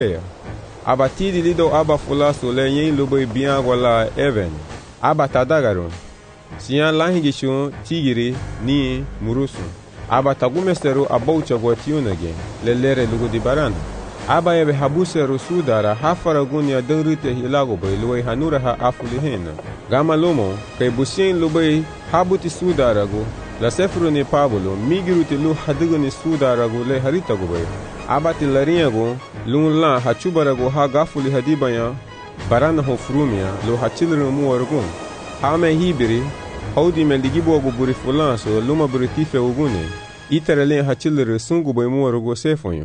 aba tidi lido aba fulaso le yen lobe biango la even aba tadagaron siyan lahingishun tigiri ni murusu aba tagumesteru aboucha gwatiunage lelere lugu di barana aba ebe habuseru sudara hafaragunya denrite hilago bay luwe hanura ha afulihena gama lomo kay busien lubay habuti sudarago la sefru ni pabulo migiruti lu hadigani sudarago le haritago bay abati lariyago lunla hachubarago ha gafuli hadibaya barana ho frumia lo hachilru muwargun hame hibiri haudi meligibogo buri fulanso luma buritife ugune iterele hachilru sungu bay muwargo sefonyo.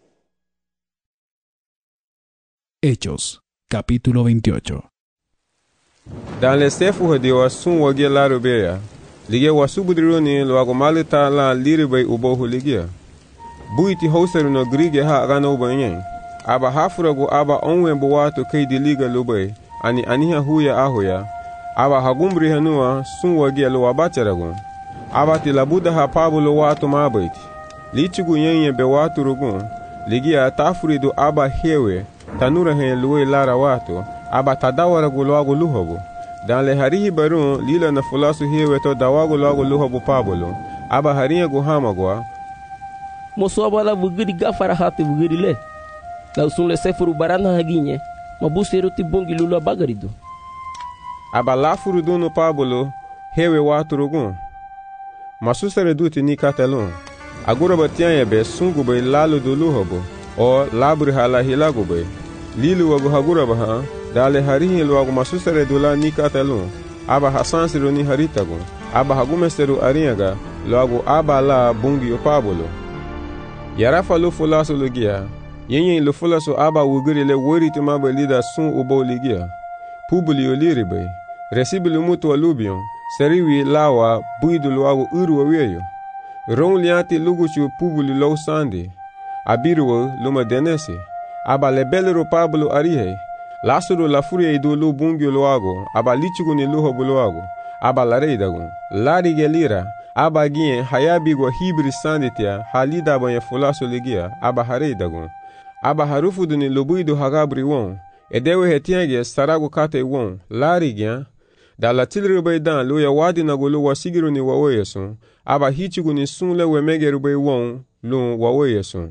Hechos, capítulo 28. Dans les sefu de wasun wage la rubeya, lige wasubudroni lo agomalita la liribe ubohu ligia. Buiti hauseru no grige ha gano banyen. Aba hafurago aba onwe buwato keidi liga lube, ani aniha huya ahoya. Aba hagumbri hanua sun wage lo abacharagon. Aba tilabuda ha pabulo wato mabaiti. Lichugu yenye be watu rugun, ligia tafurido aba hewe, tanura hen luwe lara wato aba tadawara gulago luhogo dan le harihi barun lila na fulasu hewe to dawago lago luhogo pabolo aba hariya go hamagwa moso abala bugiri gafara hati bugiri le la usun le sefuru barana haginye mabuseru ti bongi lulu bagarido aba lafuru dono pabolo hewe wato rugun masusere duti ni katelon agura batianya be sungu be lalo do luhogo o labri hala hilago be lilu wago hagura baha dale harihi wago masusere dula nikatelun aba hasansiru ni haritago aba hagumesteru ariaga wago aba la bungi opabolo yarafa lo fulaso logia yenye lo fulaso aba wugiri le woriti mabe lida sun ubo ligia publi oliribe resibilu mutu alubion seriwi lawa buidu wago uru waweyo ron liati luguchu publi lo sandi abiruwa luma denese aba lebelero pablo arihe lasuro la furia ido lu bungyo loago aba lichugo ni luho boloago aba lareidago lari gelira aba gien hayabigo hibri sanditia halida banya fulaso ligia aba hareidago aba harufudu ni lobuido hagabri won edewe hetienge sarago kate won lari gian da la tilrube dan lo ya wadi na golo wasigiru ni waweyeso aba hichugo ni sunle wemegerube won lo waweyeso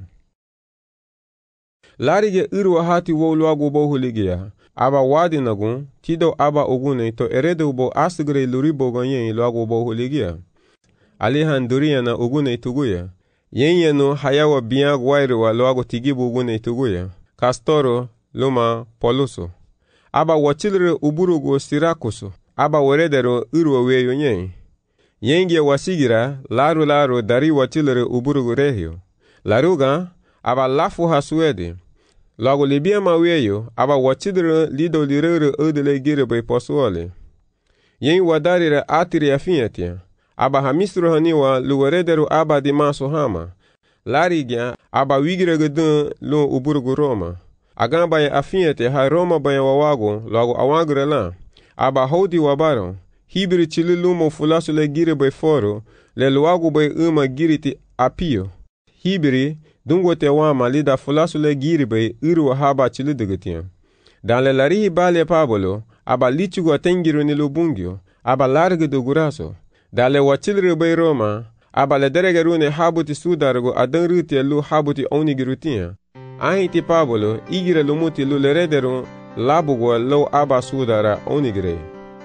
larige irwa hati woluago bohu ligia aba wadi nagun tido aba ogune to erede ubo asgre luribo ganyen luago bohu ligia alihan duriya na ogune tuguya yenye no hayawa biya gwairwa luago tigibu ogune tuguya kastoro luma poluso aba wachilre uburugo sirakuso aba weredero irwa weyo nyen yenge wasigira laro dari wachilre uburugo rehio laruga aba lafu hasuede lago libia maweyo aba wachidre lido lirere odele gire bay posuole yen wadarire atiri afiatia aba hamisro haniwa luweredero aba di maso hama larigia aba wigire gedun lo uburgu roma agamba ya afiate ha roma baya wawago lago awagre la aba hodi wabaro hibri chililumo fulasu le gire bay foro le luago bay uma giriti apio hibri dungo te wama lida fulasu le giribe iru haba chilidegetian dan le larihi bale pabolo aba lichugo tengiru ni lubungyo aba large do guraso dan le wachilre be roma aba le deregerune habuti sudargo adan rute lu habuti onigirutian ahiti pabolo igire lumuti lu lerederu labugo lo aba sudara onigire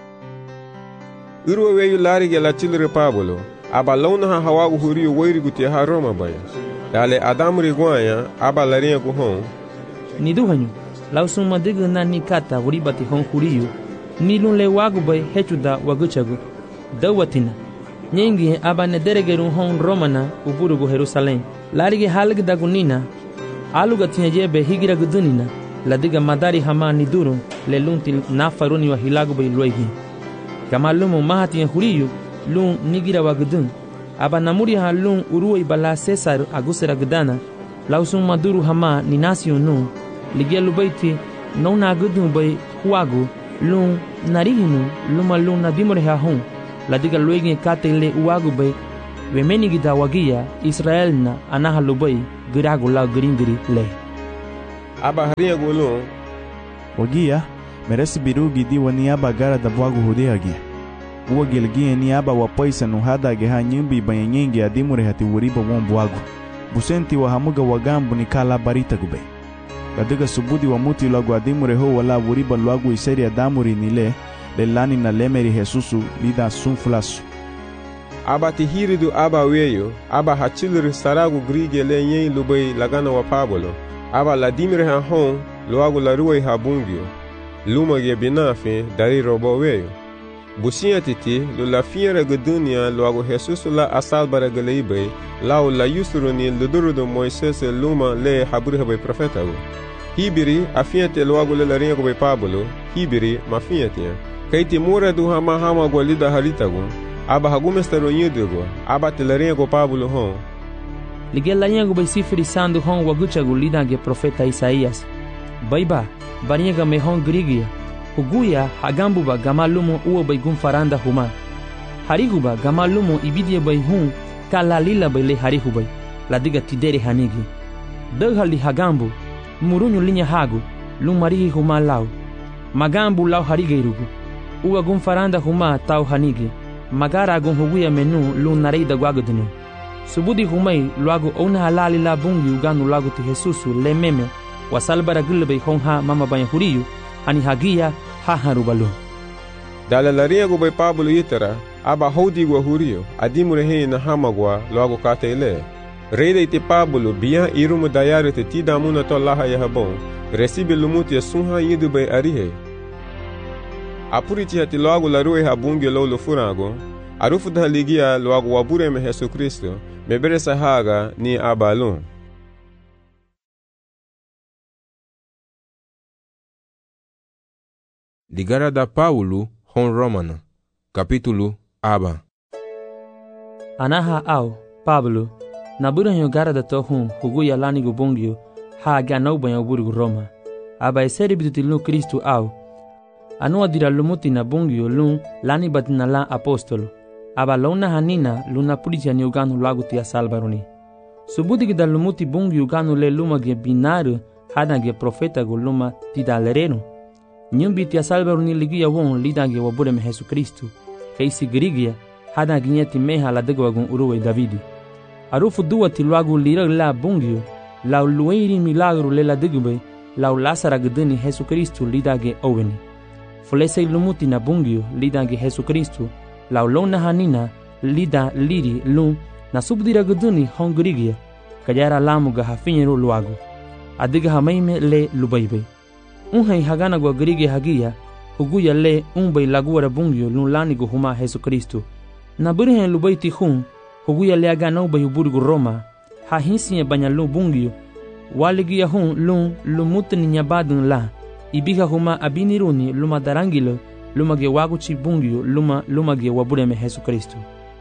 iru weyu larige la chilre pabolo aba lona hawagu huriyo weiriguti ha roma baya dale adamri gwanya aba larinha guhon ni duhanyu lausuma diga na nikata wuribati hon kuriyu nilun le wagu bay hechuda waguchagu dawatina nyengi aba ne deregeru hon romana uburugu Jerusalem larige halg dagunina aluga tinje be higira gudunina ladiga madari hama ni duru le lunti nafaruni wa hilagu bay loigi kamalumu mahati huriyu lun nigira wagudun aba namuri halun uruwa ibala Cesar agusera gdana lausun maduru hama ni nasio nu ligelu baiti nona gudu bay huagu lun narihinu luma lun nadimore ha hon ladiga luigi katele uagu bay wemeni gida wagia Israel na anahalu bay giragu la gringiri le aba haria golon wagia merece birugi di wani aba gara da bwagu hudeagi uwa gelgie ni aba wapaisa no hadage ha nyimbi banyengi adimure hati wuriba won bwagu busenti wa hamuga wagambu ni kala barita gube kadiga subudi wa muti lagu adimure ho wala wuriba lagu iseri adamuri nile lelani na lemeri Jesusu lida sunfulasu aba tihiridu aba weyo aba hachilri saragu grige le nyen lubai lagana wa pabolo aba ladimire ha hon luagu la ruwe ha bungio luma ge binafe dari robo weyo busiya titi lu la fiere gudunia luagu Jesusu la asal baragaleibe lau la yusuru ni luduru do Moises luma le haburi habe profeta go hibiri afiate luagu le la ringo be pabolo hibiri mafiate kaiti mura du hama golida harita go aba hagumestero nyudugo aba telerengo Pablo hon ligela nyango bai sifiri sandu hon waguchagu lidange profeta Isaías baiba bariega me hon grigia huguya hagambuba gamalumo uo bai gumfaranda huma harihuba gamalumo ibidie bai hun kala lila bai le harihubai ladiga tidere hanigi daghali hagambu murunyu linya hagu lumarihi huma lau magambu lau harigeirugu uo gumfaranda huma tau hanigi magara agun huguya menu lun narei da guagodinu subudi humai luago ona halali la bungi uganu lago ti Jesusu le meme wasalbara gulbe honha mama banya huriyu ani hagia ha harubalu dala la riego be Pablo yitara aba hodi gwa huriyo adimure he na hamagwa luago katele reide ti Pablo bia irumu dayare te tidamuna to laha yahabon recibe lumuti sunha yidu be arihe apuriti hati loagu la ruwe habungi lo furago arufu da ligia loagu wabure me Yesu Kristo mebere sahaga ni abalon ligara da Paulo hon Romana capítulo aba anaha au Pablo na buranyo gara da tohun huguya lani gubungio ha ganau banyo burgu Roma aba eseri bidutilu Kristo au anua dira lumuti na bungio lun lani batina la apostolo aba lona hanina luna pulitia ni uganu lagu tia salbaruni subudi gida lumuti bungio uganu le luma ge binaru hada ge profeta go luma tidalereno nyumbi tia salbaruni ligia won lidange wabure me Yesu Kristo keisi grigia hada ginyeti meha la dego wagun uruwe Davidi arufu duwa ti lagu lira la bungio la lueiri milagro le la degube la lasara gdeni Yesu Kristo lidage oweni Fulese lumuti na bungio lidange Yesu Kristo laulona hanina lida liri lun na subdira guduni hongrigia kajara lamuga hafinyero luago adiga hamaime le lubaibe unhai hagana gwa grigia hagia huguya le unbai laguara bungio lun lanigo huma Yesu Kristo na burihen lubaiti hun huguya le agana ubai uburgu Roma ha hinsiye banyalu bungio waligia hun lun lumutni nyabadun la ibiga huma abiniruni luma darangilo luma ge waguchi bungio luma ge wabureme Yesu Kristo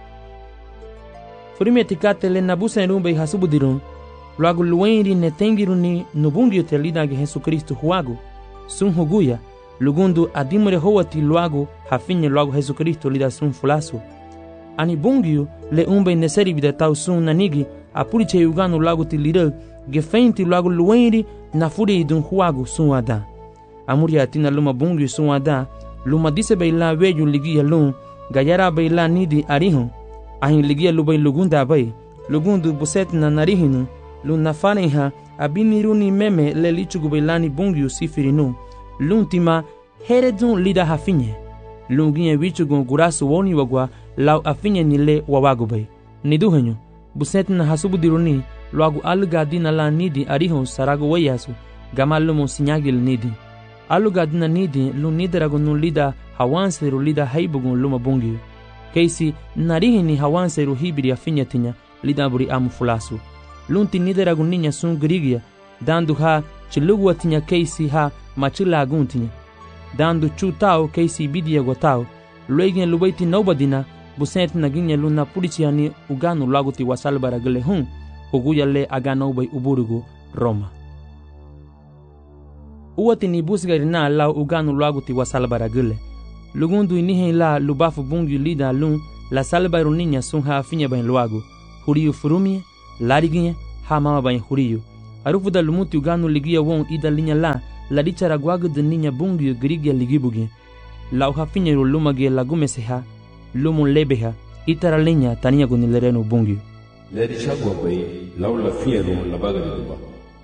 furime tikate le nabusa enumbe hasubudirun luagu luenri netengiruni nubungio te lida ge Yesu Kristo huagu sun huguya lugundu adimure howati luagu hafinye luagu Yesu Kristo lida sun fulasu ani bungio le umbe neseri bida tau sun nanigi apuriche uganu luagu ti lida ge feinti luagu luenri na furi idun huagu sun ada amuri atina luma bungio sun ada luma dise beila weju ligia lun gayara beila nidi arihun ahin ligia lubay lugunda bay lugundu buset na narihinu lun nafaneha abiniruni meme le lichugu beilani bungio sifirinu luntima heredun lida hafinye lungie wichugu gurasu woni wagwa lau afinye nile wawagubay niduhenyo buset na hasubudiruni luagu algadina la nidi arihun saragu wayasu gamalumu sinyagil nidi alugadina nidi lun nidaragu nun lida hawanseru lida haibugun luma bungio keisi narihini hawanseru hibiri afinyatinya lida buri amu fulasu lunti nidaragu ninya sun grigia dandu ha chiluguatinya keisi ha machilaguntinya dandu chutao keisi bidia gotao luegin lubaiti nobadina busent naginya luna purichiani uganu laguti wasalbara gele hun huguya le agano bay uburugu Roma uwati ni busgarina la uganu laguti wasalbara gele lugundu inihe la lubafu bungi lida lun la salbaru ninya sun ha afinya bain luagu huriyu furumie lariginye ha mama bain huriyu arufu da lumuti uganu ligia won ida linya la dichara guagu de niña bungyu grigia ligibugi. Lau hafinyeru lumage lagumeseha, lumun lebeha, itara linya tania gunilerenu bungyu. Le dichagua bay, lau la fieru la baga de duba.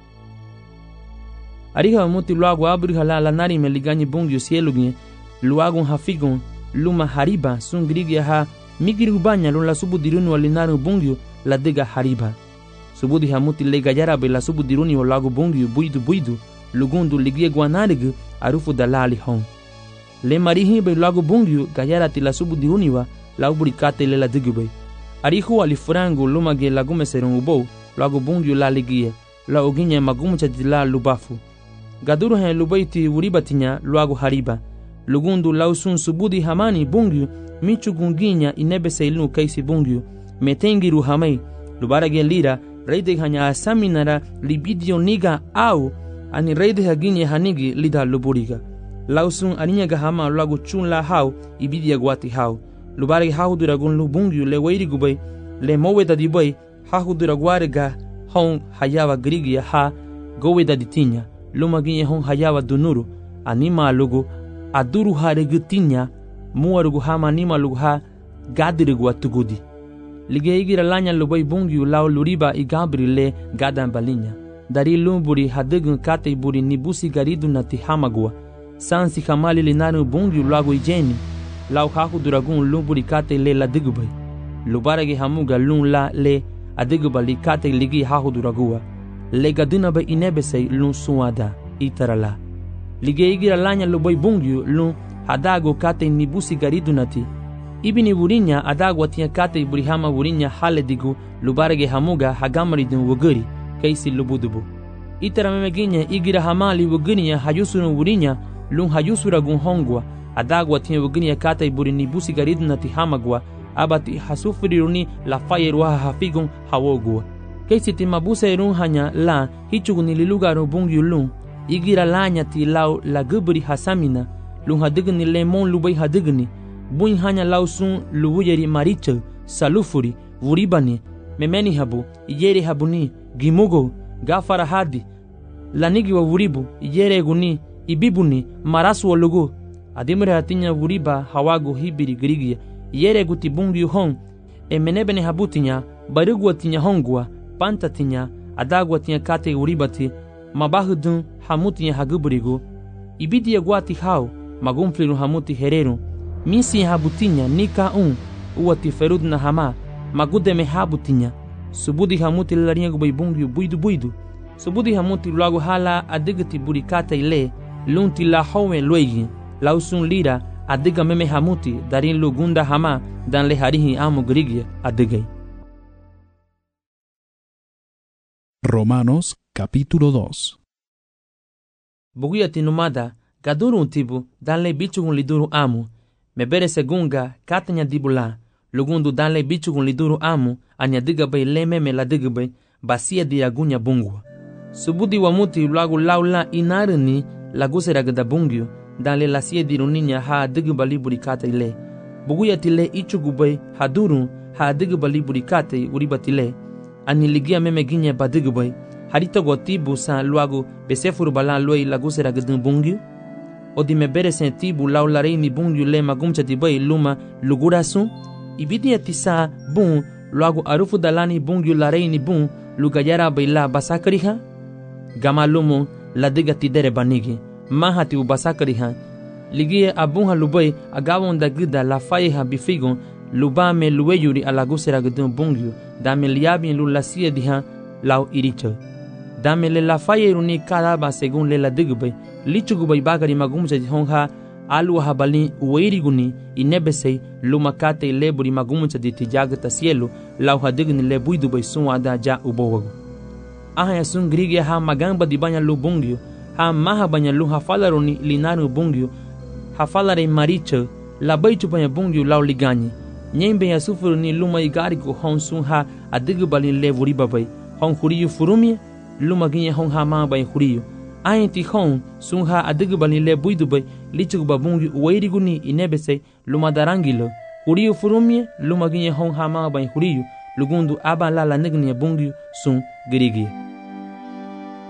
Ariha muti luagu abriha la nari me ligani bungyu sielugi, luagun hafigun, luma hariba sun grigia ha migirubanya lun la subu dirunu alinaru bungyu la dega hariba. Subudi hamuti le gajarabe la subu diruni o lagu bungyu buidu lugundu ligie guanarigu arufu da lali hon. Le marihi be lagu bungyu gajarati la subu diruniwa la uburikate le la digube. Arihu alifrangu lumage lagume serun ubou lagu bungyu la ligie la oginye magumucha la lubafu. Gaduru hen lubaiti uribatinya lagu hariba. Lugundu lausun subudi hamani bungyu michu gunginya inebese ilnu kaisi bungyu metengiru hamai lubarage lira reide hanya asaminara libidio niga au ani reide haginye hanigi lida luburiga lausun aninya gahama lagu chun la hau ibidia guati hau lubarage hau duragun lubungyu le weiri gubay le moweda dibay hau duraguarega hon hayawa grigia ha goweda ditinya lumaginye hon hayawa dunuru anima lugu aduru haregutinya muarugu hama nima lugu ha gadirigu atugudi. Lige igira lanya lubay bungyu lau luriba igabri le gadan balinya. Dari lumburi hadegun kate buri nibusi garidu nati hamagua. Sansi hamali linaru bungyu lagu ijeni. Lau haku duragun lumburi kate le la digubay. Lubaragi hamuga lun la le adigubali kate ligi haku duragua. Le gaduna bay inebesei lun suada itarala. Lige igira lanya lubay bungyu lun hadago kate nibusi garidu nati. Ibini wurinya adago atia kate burihama wurinya haledigu lubarage hamuga hagamarидun wuguri kaisi lubudubu. Itara memeginya igira hamali wuguniya hayusunu wurinya lun hayusura gun hongwa adago atia wuguniya kate buri nibusi garidu nati hamagwa abati hasufiriruni la fayerwa hafigun hawogwa. Kaisi timabuse irun hanya la hichuguni lilugaru bungyu lun igira lanya ti lau la guburi hasamina lun hadigni lemon lubay hadigni buin hanya lausun lubuyeri maricha salufuri vuribani memeni habu iyere habuni gimugo gafara hadi lanigi wa vuribu iyere guni ibibuni marasu wa lugu adimre hatinya vuriba hawagu hibiri grigia iyere guti bungi hon emenebene habutinya barugu atinya hongwa pantatinya adagu atinya kate uribati mabahudun hamutinya haguburigu ibidi guati hau magumfliru hamuti hereru misi habutinya nika uati ferud na hama magudeme habutinya subudi hamuti larinha gubaibungi buidu subudi hamuti lagu hala adigati burikata ile lunti la howe luegi lausun lira adiga meme hamuti darin lugunda hama dan le harihi amu grigia adigay. Romanos capítulo 2. Buguyati numada gaduru tibu danle bichugun liduru amu mebere segunga katanya dibula lugundu danle bichugun liduru amu anya diga bay lememe la diga bay basia diagunya bungwa subudi wamuti lagu laula inarini lagusera gada bungyu danle lasia diruninya ha diga baliburi kata ile buguyati le ichugu bay haduru ha diga baliburi kata uribatile ani ligia meme ginya badiga bay harito gotibu sa luagu besefuru balan loi lagusera gada bungyu odi mebere sentibu laularei ni bungyu le magumcha tibai luma lugurasu ibidi atisa bun luagu arufu dalani bungyu larei ni bun lugayara baila basakariha gama lumu ladiga tidere banigi mahati u basakariha ligie abunha lubai agawon da gida la faiha bifigon lubame luweyuri alagusera gudun bungyu dame liabin lulasia diha lau iricho dame le la fayeruni karaba segun le la digube lichugubay bagari magumcha honha alu habali uiriguni inebesei lumakate leburi magumcha di tijagata cielo lau hadigni le buidubay suada ja ubowago aha sun grigia ha magamba di banya lubungyo ha maha banya lu hafalaruni linaru bungyo hafalare maricha la baitu banya bungyo lau ligani nyembe ya sufuruni luma igarigo hon sun ha adigubali leburi babay hon huriyu furumi luma ginye hon ha ma bay huriyu aenti hon sun ha adigubali le buidubay lichuguba bungi uwairiguni inebese luma darangilo huriyu furumi luma ginye hon ha ma bay huriyu lugundu aba la nigni bungi sun girigi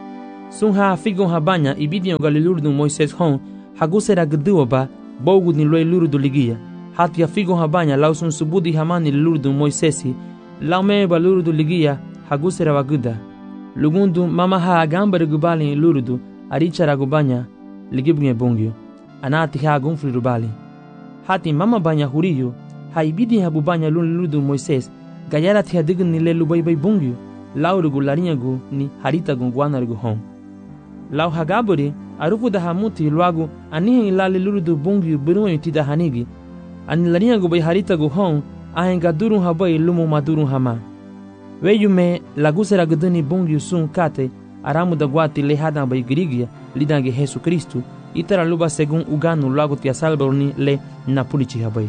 sun ha figon ha banya ibidion galilurdu Moises hon hagusera gduwa ba bogu ni loe lurdu ligia hati ya figon ha banya lausun subudi hamani lurdu Moisesi laume ba lurdu ligia hagusera waguda lugundu mama ha agambare gubali lurdu arichara gubanya ligibnye bongyo anati ha gunfli rubali hati mama banya huriyo ha ibidi ha bubanya lurdu Moises gayara ti hadigin ni le lubai bai bongyo laurugu larinyagu ni harita gungwanargu hon lau hagabore arufu da hamuti luagu anihen ilali lurdu bongyo biruwen ti da hanigi ani larinyagu bai harita gu hon ahen gadurun habai lumu madurun hama weyume lagusera gudani bongyo sun kate aramu da guati le hadan bai grigia lidange Jesu Kristu itara luba segun uganu luagu tia salborni le napulichi habai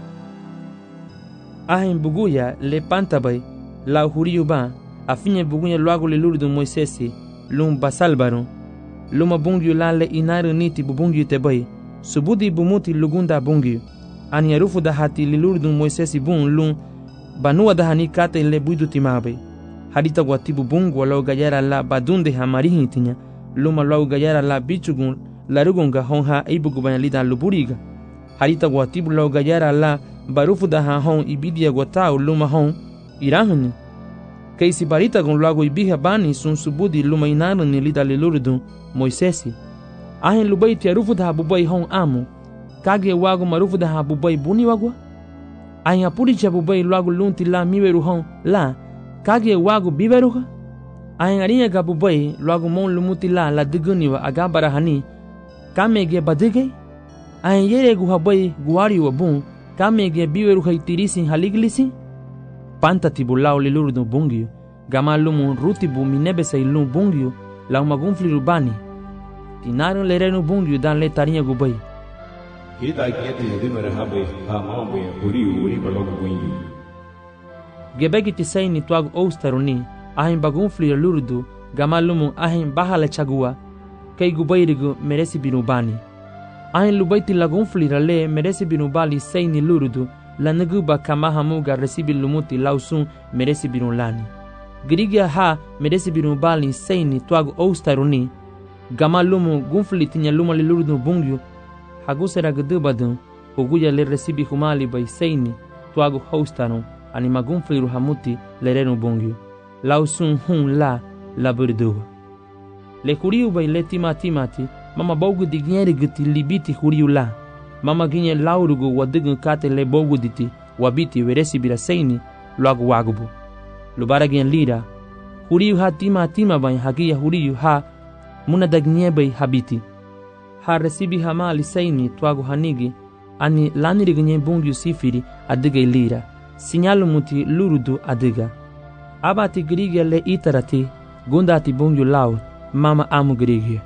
ahen buguya le pantabai lau huriyu ba afinye bugunya luagu le lurdu Moisesi lum basalbaron luma bungyu lale inaru niti bubungyu tebai subudi bumuti lugunda bungyu ani arufu da hati le lurdu Moisesi bun lum banua da hani kate le buidu timabe hadita gwatibu bungu walau gayara la badunde hamarihi tinya luma lau gayara la bichugun larugunga honha ibugu banyalida luburiga hadita gwatibu lau gayara la barufu da ha hon ibidia gwatau luma hon irahani Kaisi barita gon lago ibiha bani sun subudi luma inaru ni lida lilurdu Moisesi ahen lubai tia rufu da habubai hon amu kage wago marufu da habubai buni wagwa ahen apuri cha bubai lago lunti la miweru hon la kage wago biveruha ahen arinya ga bubai lago mon lumuti la diguni wa agabara hani kamege badige ahen yere gu habai guari wa bun kamege biveru haitirisin haliglisi panta tibu lao le lurdu bungyo gama lumu rutibu minebesa ilum bungyo la magunfli rubani tinaru lerenu bungyo dan le tarinya gubai hita kete dimare habe ha mambe uri balogu bungyo gebegi tisaini tuagu oustaruni ahin bagunfli lurdu gama lumu ahin bahala chagua kai gubairigu meresi binubani ahin lubaiti lagunfli rale meresi binubali saini lurdu la naguba kama hamuga resibi lumuti lausun meresi binulani grigia ha meresi binubali saini tuagu oustaruni gama lumu gunfli tinya luma le lurdu bungyu hagusera gdubadun huguya le resibi humali bai saini tuagu houstarun ani magunfli ruhamuti le renu bungyu lausun hun la burduwa le huriu bai le timati mama bogu digneri gti libiti huriu la mama ginye laurugu wadigun kate le bogu diti wabiti weresi bira seini luagu wagubu lubara gen lira huriu ha tima bai hagia huriu ha muna dagnye bai habiti ha resibi hamali seini tuagu hanigi ani laniri ginye bungyu sifiri adiga lira sinyalu muti lurudu adiga abati grigia le itarati gundati bungyu lau mama amu grigia.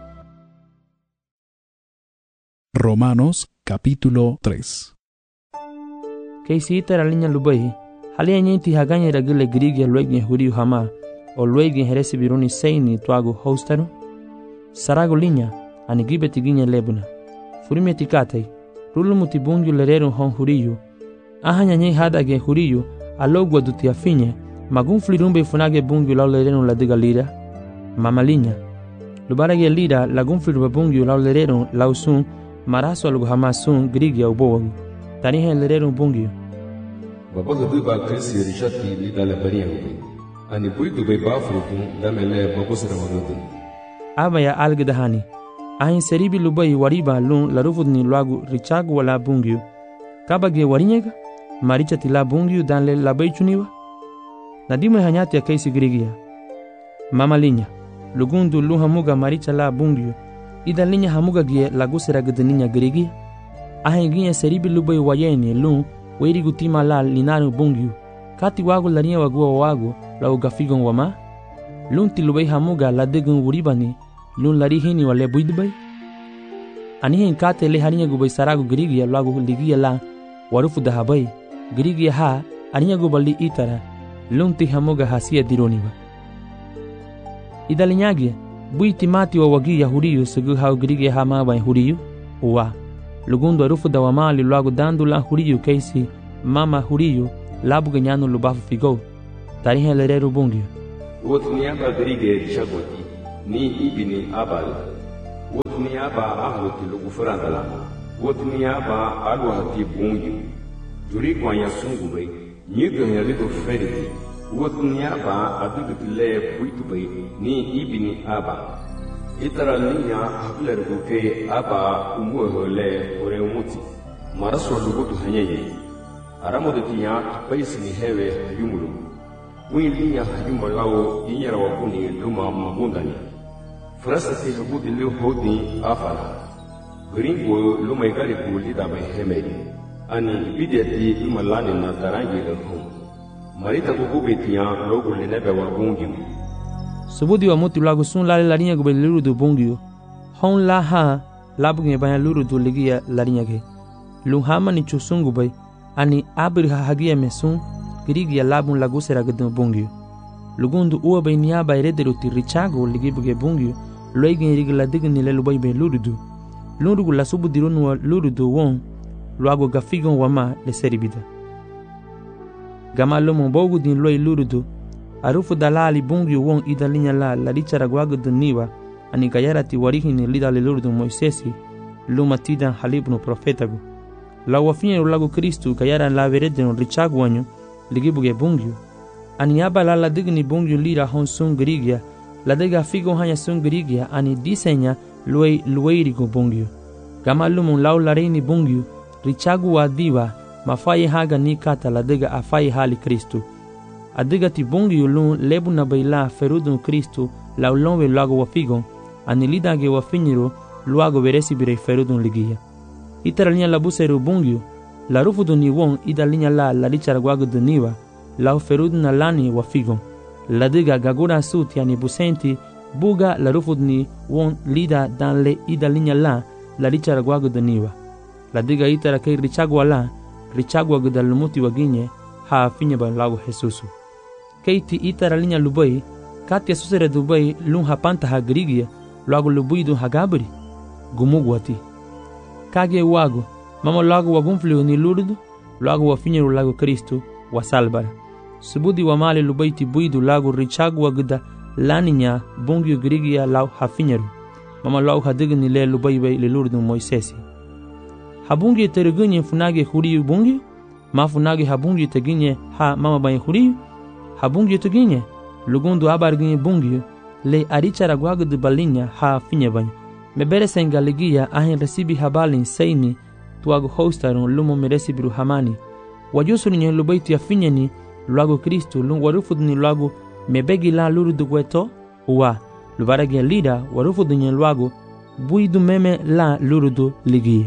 Romanos capítulo 3. Kaisi itara linya lubai halia nyenti haganya ragile grigia luegne huriu hama o luegne heresi biruni seini tuagu hostaru sarago linya ani gibeti ginya lebuna furime tikatai rulumuti bungyu lerero hon huriu ahanya nyei hadage huriu alogwa duti afinye magunfli rumbe funage bungyu lau lerero ladiga lira mama linya lubarage lira lagunfli rumbe bungyu lau lerero lausun maraso algo hamasun grigia ubowagu tanihe lerero bungyu babaga duba krisi rishati lidala bariyangu ani buidu bai bafrudu damele babusra wanudu abaya algedahani ahin seribi lubai wariba lun larufudni luagu richagu wala bungyu kabage warinyega marichati la bungyu danle labai chuniwa nadime hanyati ya kaisi grigia mama linya lugundu lu hamuga maricha la bungyu ida linya hamuga gie lagusera gdeninya grigia ahin gie seribi lubai wayeni lun weri gutima la linaru bungyu kati wagu larinya wagua wagu la ugafigon wama lunti lubai hamuga la degun uribani lun larihini wale buidbai anihin kate le harinya gubai saragu grigia lagu ligia la warufu dahabai grigia ha aninya gubali itara lunti hamuga hasia dironiwa idalinyage buiti mati wa wagi ya huriyu sugu hau grigia ha ma bai huriyu uwa lugundu arufu da wamali lagu dandu la huriyu kaisi mama huriyu labu ganyanu lubafu figo tarihe lereru bungyu wotniamba grige rishagoti ni ibini abal wotni aba ahluti lugu furandala wotni aba alwahati bungi juri kwanya sungube nyido herido feriti wotni aba adugitile puitube ni ibini aba itara ninya hablergu ke aba umuhole ore umuti maraso lugutu hanyeyi aramodetiya paisini hewe yumulu wilinya hayumalawo inyara wakuni luma magundani frasati lugudi le hodi afala gringo luma igari guli da bai hemedi ani bideti imalani na tarangi le hon marita gubetiya logo le nebe wagungi subudi wa muti lagu sun lale larinya go beluru do bongio hon la ha labuge banya luru do ligia larinya ge lu hama ni chusungu bai ani abri hagia mesun grigia labun lagu sera gedon bongio lugundu uwa bai niya bai redero ti richago ligibuge bongio loigi rigla digni le lubai be lurudu lurugu la subudi ronu lurudu won luago gafigon wama le seribida gama lomo bogu din loi lurudu arufu dalali bongio won idalinya la richara gwago duniwa ani gayarati warihini lidale lurudu moisesi lumatida halibnu profetago la wafinye lago Kristu kayara la verede no richaguanyo ligibuge bongio ani aba la digni bongio lira hon sun grigia la dega figo hanya sun grigia ani disenya lueirigo bongio gama lumon lau lareini bongio richagu adiwa mafaye haga ni kata la dega afaye hali Kristu adiga ti bongio lun lebu na baila ferudun Kristu la ulonwe lago wafigo ani lidage wafinyiro luago veresi bire ferudun ligia itara linya la busero bongio la rufu duni won ida linya la richara gwago duniwa la ferudu na lani wa figon la diga gagura suti ani busenti buga la rufu duni won lida dan le ida linya la richara gwago duniwa la diga itara kai richagwa gudal lumuti waginye ha finya ba lago Jesusu keiti itara linya lubai katia susere dubai lun hapanta ha grigia lago lubuidu hagabri gumugwati kage wago mama lago wagunflio ni lurdu lago wafinyeru lago Kristu wa salbara subudi wa male lubaiti buidu lago richagu wagda laninya bongio grigia lau hafinyeru mama lau hadigni le lubaibai le lurdu moisesi habungi teregunye funage huriyu bongio ma funage habungi teginye ha mama bai huriyu habungi teginye lugundu abarginye bongio le arichara gwagdu balinya ha finyebai mebere sengaligia ahin resibi habalin seini tuago hostarun lumo meresi biru hamani wajusu ni lubaiti ya finyeni luago Kristu lun warufud ni luago mebegi la luru dugweto uwa luvaragi lida warufud ni luago buidu meme la lurudu ligia.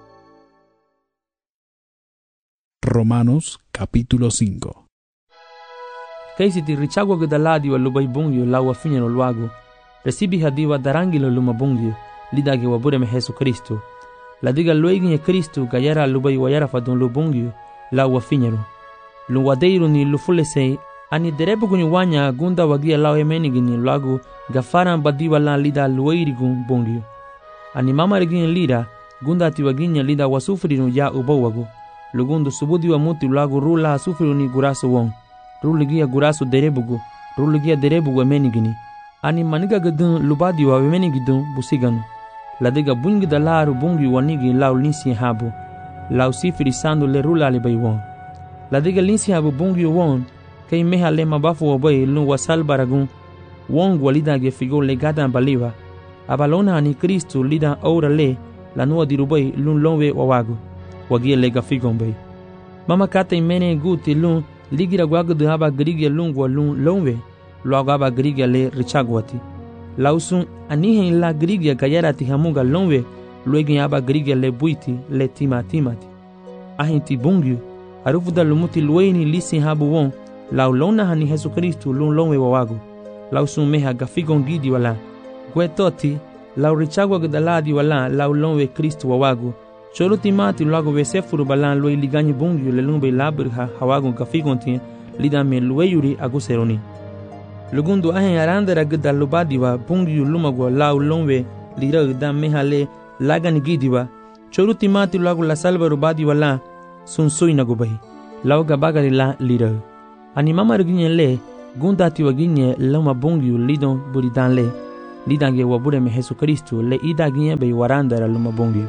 Romanos capítulo 5. Kaisi ti richago gedaladi wa lubai bungyo la wa finyeno luago resibi hadiwa darangilo luma bungyo lidage wabureme Jesu Kristu la diga lueginye Kristu gayara lubai wayara fadon lubungyo la wafinyero lu wadeiru ni lufulese ani derebu guni wanya gunda wagia la emenigini lagu gafaran badiwa la lida lueirigun bungyo ani mama regini lida gunda tiwaginya lida wasufrinu ya ubawago lugundu subudi wa muti lagu rula sufriru ni gurasu won ruligia gurasu derebugu ruligia derebugu emenigini ani maniga gadun lubadi wa emenigidun busiganu la diga bungi da laru bungi wanigi lau linsi habu lau sifiri sandu le rula le baywon la diga linsi habu bungi won kay meha le mabafu wa bay lu wasal baragun won walida ge figo le gadan baliwa abalona ani Kristu lida ora le la nuwa dirubay lun lonwe wawago wagia le gafigon bay mama kata imene guti lun ligira gwago de haba grigia lungwa lun lonwe lo aba grigia le richagwati lausun anihen la grigia gayarati hamuga lonwe luegin aba grigia le buiti le timati ahinti bungyu arufuda lumuti lueni lisi habu won lau lona hani Jesu Kristu lun lonwe wawago lausun meha gafigon gidi wala gwetoti lau richagwa gdaladi wala lau lonwe Kristu wawago cholo timati lago vesefuru balan loi liganyi bungyu le lumbe labrha hawago gafigon tin lidame lueyuri aguseroni lugundu ahen arandera gda lubadiwa bungyu lumagwa lau lonwe lira gda mehale lagani gidiwa choruti mati lagu la salva rubadiwa la sunsui nagubahi lau gabagari la lira ani mama rginye le gunda tiwaginye lama bungyu lidon buridan le lidange wabureme Jesu Kristu le idaginye be warandara luma bongyo.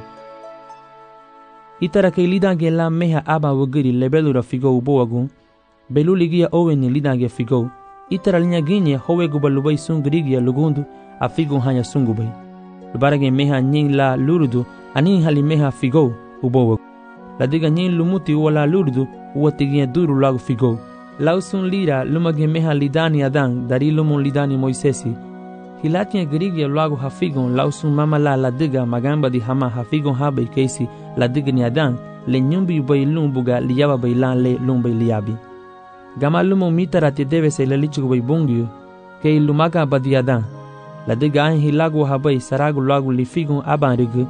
Itara ke lidange la meha aba wagiri lebelura figo uboagun, beluligia oweni lidange figo, itara linya ginye howe gubalubai sungrigia lugundu a figo hanya sungubai. Lubarage meha nying la lurudu ani hali meha figo uboagun. Ladiga nying lumuti wala lurudu uwatigia duru lagu figo. Lausun lira lumage meha lidani adan dari lumun lidani Moisesi. Hilatia grigia lagu hafigon lausun mama la ladiga magamba di hama hafigon habe keisi ladiga ni adan le nyumbi bay lumbuga liyaba bay lan le lumbay liyabi. Gama lumo mitara te debe se le lichugo bay bungyo ke lumaga badi adan. Ladiga an hilagu habay saragu lagu lifigon aban rigu.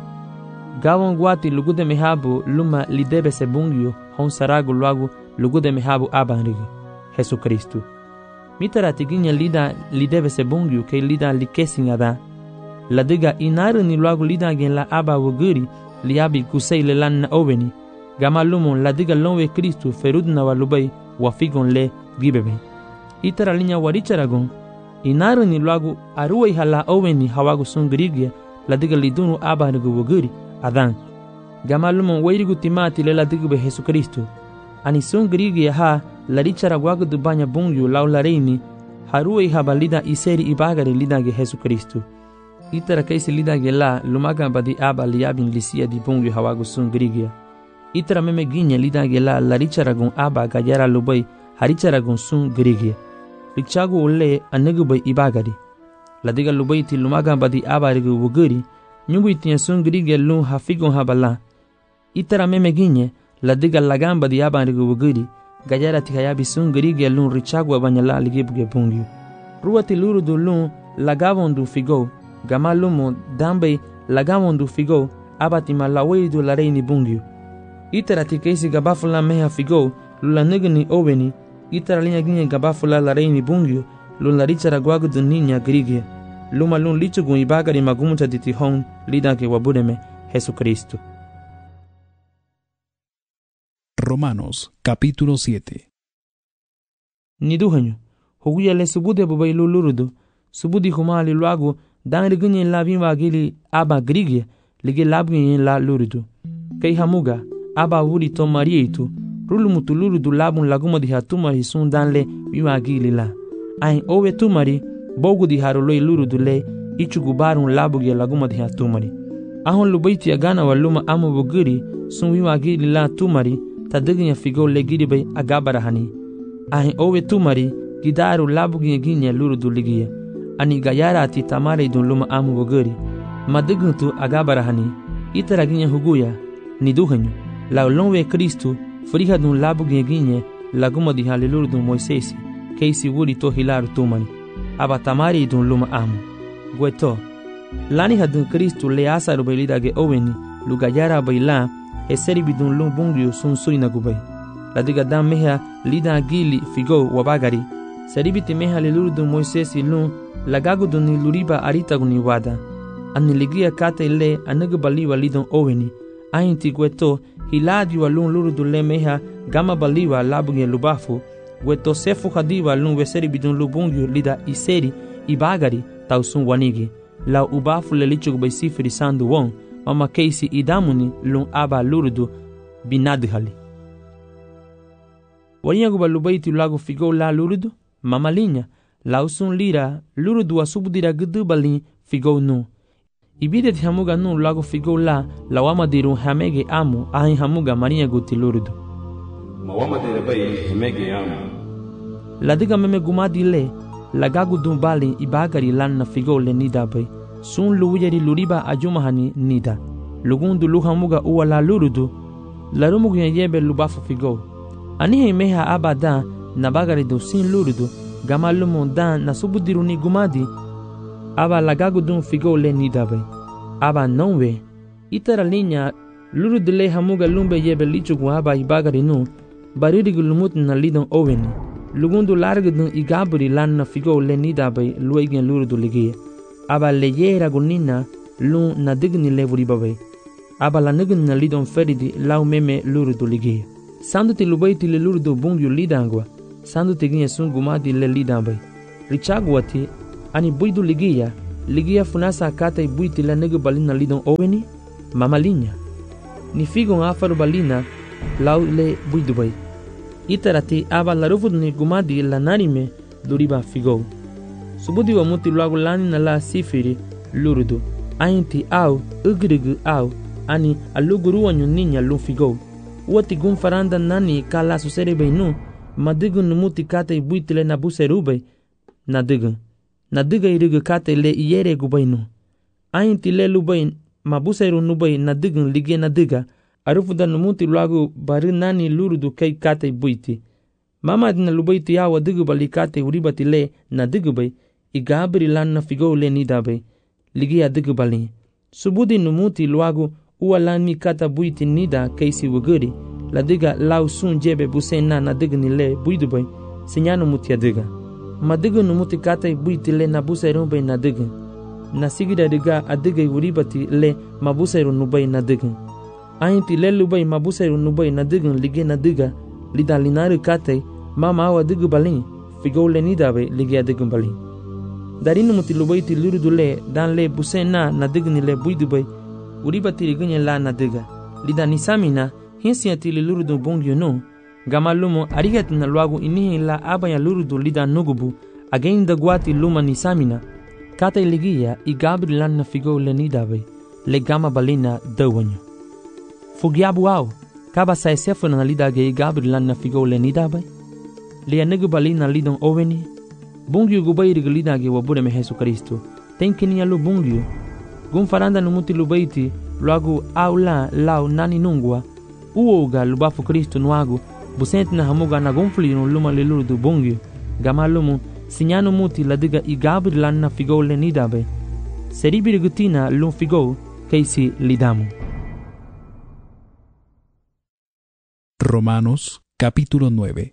Gawon guati lugude mehabu luma lidebe se bungyo hon saragu lagu lugude mehabu aban rigu. Jesu Kristu. Mitara tiginya lida lidebe se bungyu ke lida likesin ada. Ladiga inaru ni lagu lida gen la aba wuguri liabi kusei le lan na oveni. Gama lumon ladiga lonwe Kristu ferudna walubai wafigon le gibebe. Itara linya waricharagon. Inaru ni lagu aruwe hala oveni hawagu sungrigia ladiga lidunu aba nugu wuguri adan. Gama lumon wairigu timati le ladiga be Jesu Kristu. Ani sungrigia ha larichara wagu dubanya bungyu lau lareini haruwe habalida iseri ibagare lidange Jesu Kristu. Itara kaisi lidange la lumaga badi aba liabin lisia di bungyu hawagu sungrigia. Itara meme ginya lidange la larichara gun aba gajara lubai harichara gun sungrigia. Richagu ule anegubai ibagari. Ladiga lubai ti lumaga badi aba rigu wuguri nyungu itinya sungrigia lun hafigun habala. Itara meme ginya ladiga lagamba di aba rigu wuguri gajara tikayabi sungrigia lun richagu abanyala ligibuge bungyu. Ruati lurudu lun lagavondu figo, gama lumo dambe lagavondu figo, abatima laweidu lareini bungyu. Itara tikaisi gabafula meha figo, lula nigni oveni, itara linya ginye gabafula lareini bungyu, lun larichara guagudu ninya grigia. Luma lun lichugu ibagari magumucha ditihon lidake wabudeme Jesu Kristu. Romanos capítulo 7. Niduhanyo, huguya le subude bubailu lurudu, subudi humali luagu, dan rigunye la vimba gili aba grigia, lige labgunye la lurudu. Kei hamuga, aba wuri to marieitu, rulumutu lurudu labun laguma di hatumari sun dan le vimba gili la. Ain owe tumari, bogu di haroloi lurudu le, ichugu barun labugia laguma di hatumari. Ahon lubaiti agana waluma amu buguri, sun vimba gili la tumari, tadiginya figo le giribay agabarahani. Ahin owe tumari gidaru labuginya ginya lurudu ligia. Ani gayara ati tamare idun luma amu woguri. Madiguntu agabarahani. Itara ginya huguya. Niduhanyo. Lau lonwe Kristu frihadun labuginya ginya laguma di hali lurudu Moisesi. Keisi wuri to hilaru tumani. Aba tamare idun luma amu. Gweto. Lani hadun Kristu le asaru bailidage oweni lugayara baila eseri bidun lum bungyo sun suina gubai. Ladiga dam meha lida gili figo wabagari. Seribiti meha lilurudu Moisesi lum lagagudu ni luriba aritagu ni wada. Ani ligia kate le anagabaliwa lidon oweni. Ainti gweto hiladi wa lum lurudu le meha gama baliwa labuge lubafu. Gweto sefu hadiwa lum weseri bidun lubungyo lida iseri ibagari tausun wanigi. Lau ubafu le lichugu bai sifiri sandu wong. Mama keisi idamuni lun aba lurudu binadhali. Warinyagu balubaiti lagu figo la lurudu, mama linya, lausun lira lurudu wa subudira gudu balin figo nu. Ibidet hamuga nu lagu figo la lawama diru hamege amu ahin hamuga marinyagu ti lurudu. Mawama dire bai hamege amu. Ladiga meme gumadi le, lagagu dun balin ibagari lan na figo le nida bai. Sun luwiyari luriba ajumahani nida. Lugundu luhamuga uwa la lurudu. Larumugu yebe lubafu figo. Anihe meha abada nabagari do sin lurudu. Gama lumun dan nasubudiru ni gumadi. Aba lagagu dun figo le nida bay. Aba nonwe. Itara linya lurudu le hamuga lumbe yebe lichugu aba ibagari nu. Baririgu lumut na lidon oweni. Lugundu largu dun igaburi lan na figo le nida bay luegen lurudu ligie. Aba leyera gunina lun na digni levuri babai. Aba la nigni na lidon feridi lau meme lurudu ligie. Sandu ti lubaiti le lurudu bungyu lidangwa. Sandu ti ginye sun gumadi le lidambai. Richagwati ani buidu ligia ligia funasa kata ibuiti la negu balina lidon oweni mama linya ni figon afaru balina lau le buidubai itarati aba larufud ni gumadi la narime duriba figo subudi wa muti luagu lani na la sifiri lurudu ainti au ugrigu au ani aluguru wanyu ninya lu figo wati gun faranda nani kala susere beinu madigun numuti kata ibuiti le nabuserube nadiga irigu kata le iyere gubainu ainti le lubai mabuseru nubai nadigun lige nadiga arufuda numuti luagu bari nani lurudu kai kata ibuiti mama dina lubaiti ya wadigu bali kata uribati le nadigu bai igabri lan na figo le nidabe ligi adigu bali subudi numuti luagu uwa lani kata buiti nida kaisi wuguri ladiga lau sun jebe busena nadigu ni le buidu bai sinyanu muti adiga madigu numuti kata buiti le nabuseru bai nadigu nasigida diga adiga uribati le mabuseru nubai nadigu ainti le lubai mabuseru nubai nadigu lige nadiga lida linaru kata mama awa adigu bali figo le nidabe ligi adigu bali darinu muti lubaiti lurudu le dan le busena nadigu ni le buidu bai uribati ligunya la nadiga lida nisamina hinsiati li lurudu bongyo no gamalumo arigati na luagu inihi la abaya lurudu lida nugubu agenda guati luma nisamina kata iligia igabri lan na figo le nidabe le gama balina dawanyo fugiabu au kaba sa sefu na lida ge igabri lan na figo le nidabe le anigu balina lidon oweni bongyo gubai lida ge wabure me Yesu Kristo tenkini alu bongyo gun faranda numuti lubaiti luagu au la lau nani nungwa uoga lubafu Kristo nuagu busenti na hamuga na gonfli no luma le lurudu bongyo gamalumu sinyanu muti ladiga igabri lan na figo le nidabe seribiri gutina lum figo kaisi lidamu. Romanos capítulo 9.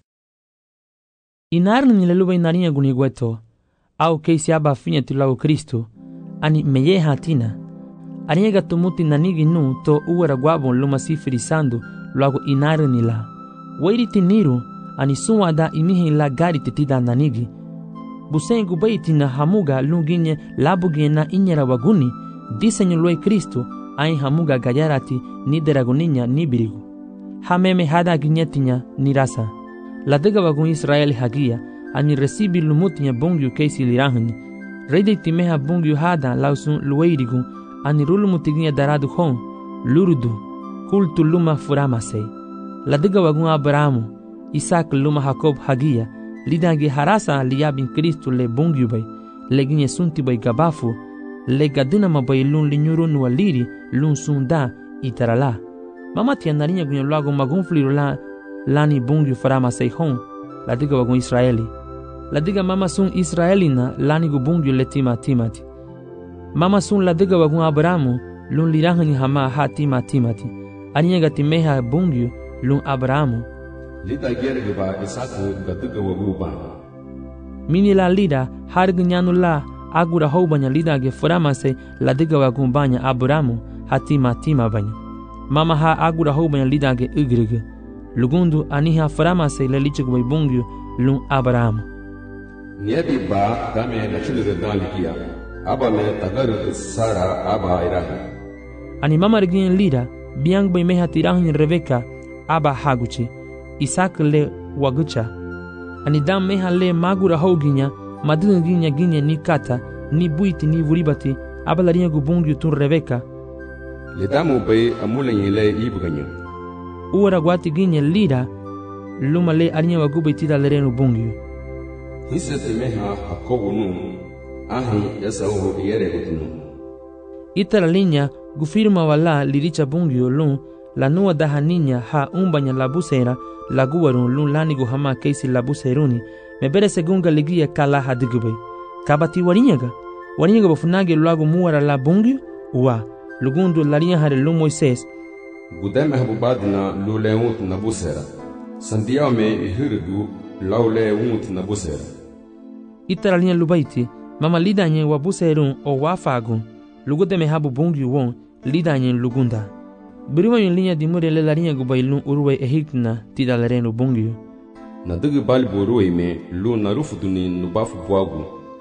Inarni ni le luba inaria gunigueto au kaisi aba finya tilago Kristo ani meye hatina aniega tumuti nanigi nu to uwara gwabon luma sifiri sandu luago inarni la wairi tiniru ani suwada imihi la gari titida nanigi busengu baiti na hamuga lunginye labuge na inyera waguni disenyo lue Kristo ai hamuga gayarati ni deraguninya ni birigu hameme hada ginyetinya ni rasa ladiga wagun Israeli hagia ani resibi lumutinya bongyu kaisi lirahani rede timeha bongyu hada lausun lueirigu ani rulumutiginya daradu hon lurudu kultu luma furamase ladiga wagun Abrahamu Isaac luma Jacob hagia lidagi harasa liyabin Kristo le bongyu bay leginye sunti bay gabafu le gadina mabay lun linyuru nualiri lun sunda itarala mama tianarinya gunyo lago magunfliru la lani bongyu furamase hon ladiga wagun Israeli ladiga mama sun Israelina lani gu bongyu le timati mama sun ladiga wagun Abrahamu lun lirahani hama ha timati aniya gatimeha bongyu lun Abrahamu lida gerge ba Isaku gatuga wagu ba mini la lida hargu nyanu la agura houbanya lida ge furamase ladiga wagun banya Abrahamu ha tima banya mama ha agura houbanya lida ge ugrege lugundu aniha furamase le lichuk bay bongyu lun Abrahamu Niebi ba dame na chulure dalikia aba me tagaru Sara aba irahi ani mama regin lida biang bay meha tirahin Rebeka aba haguchi Isaac le wagucha ani dam meha le magura hoginya madunginya ginya ni kata ni buiti ni vuribati aba larinya gubungyu tun Rebeka le damu bay amule le ibganyo uwara gwati ginya lida luma le arinya wagubai tida lerenu bungyu hisati meha Jacobu nu ahi Esau yere gutunu itara linya gufirma wala liricha bungyu lun la nuwa dahaninya ha umbanya labusera laguwarun lun lanigu hama kaisi labuseruni mebere segunga ligia kala hadigube kabati warinyaga bafunage luagu muwara la bungyu uwa lugundu larinya hare lu Moises gudeme habubadina lulewut nabusera sandiao me ihirigu laulewut nabusera itara linya lubaiti mama lidanye wabuserun o wafagun lugudeme habu bungyu won lidanye lugunda biriwa yin linya dimure le larinya gubailun uruwe ehikna tida larenu bungyu na digi bali boruwe me lu narufuduni nubafu bwagu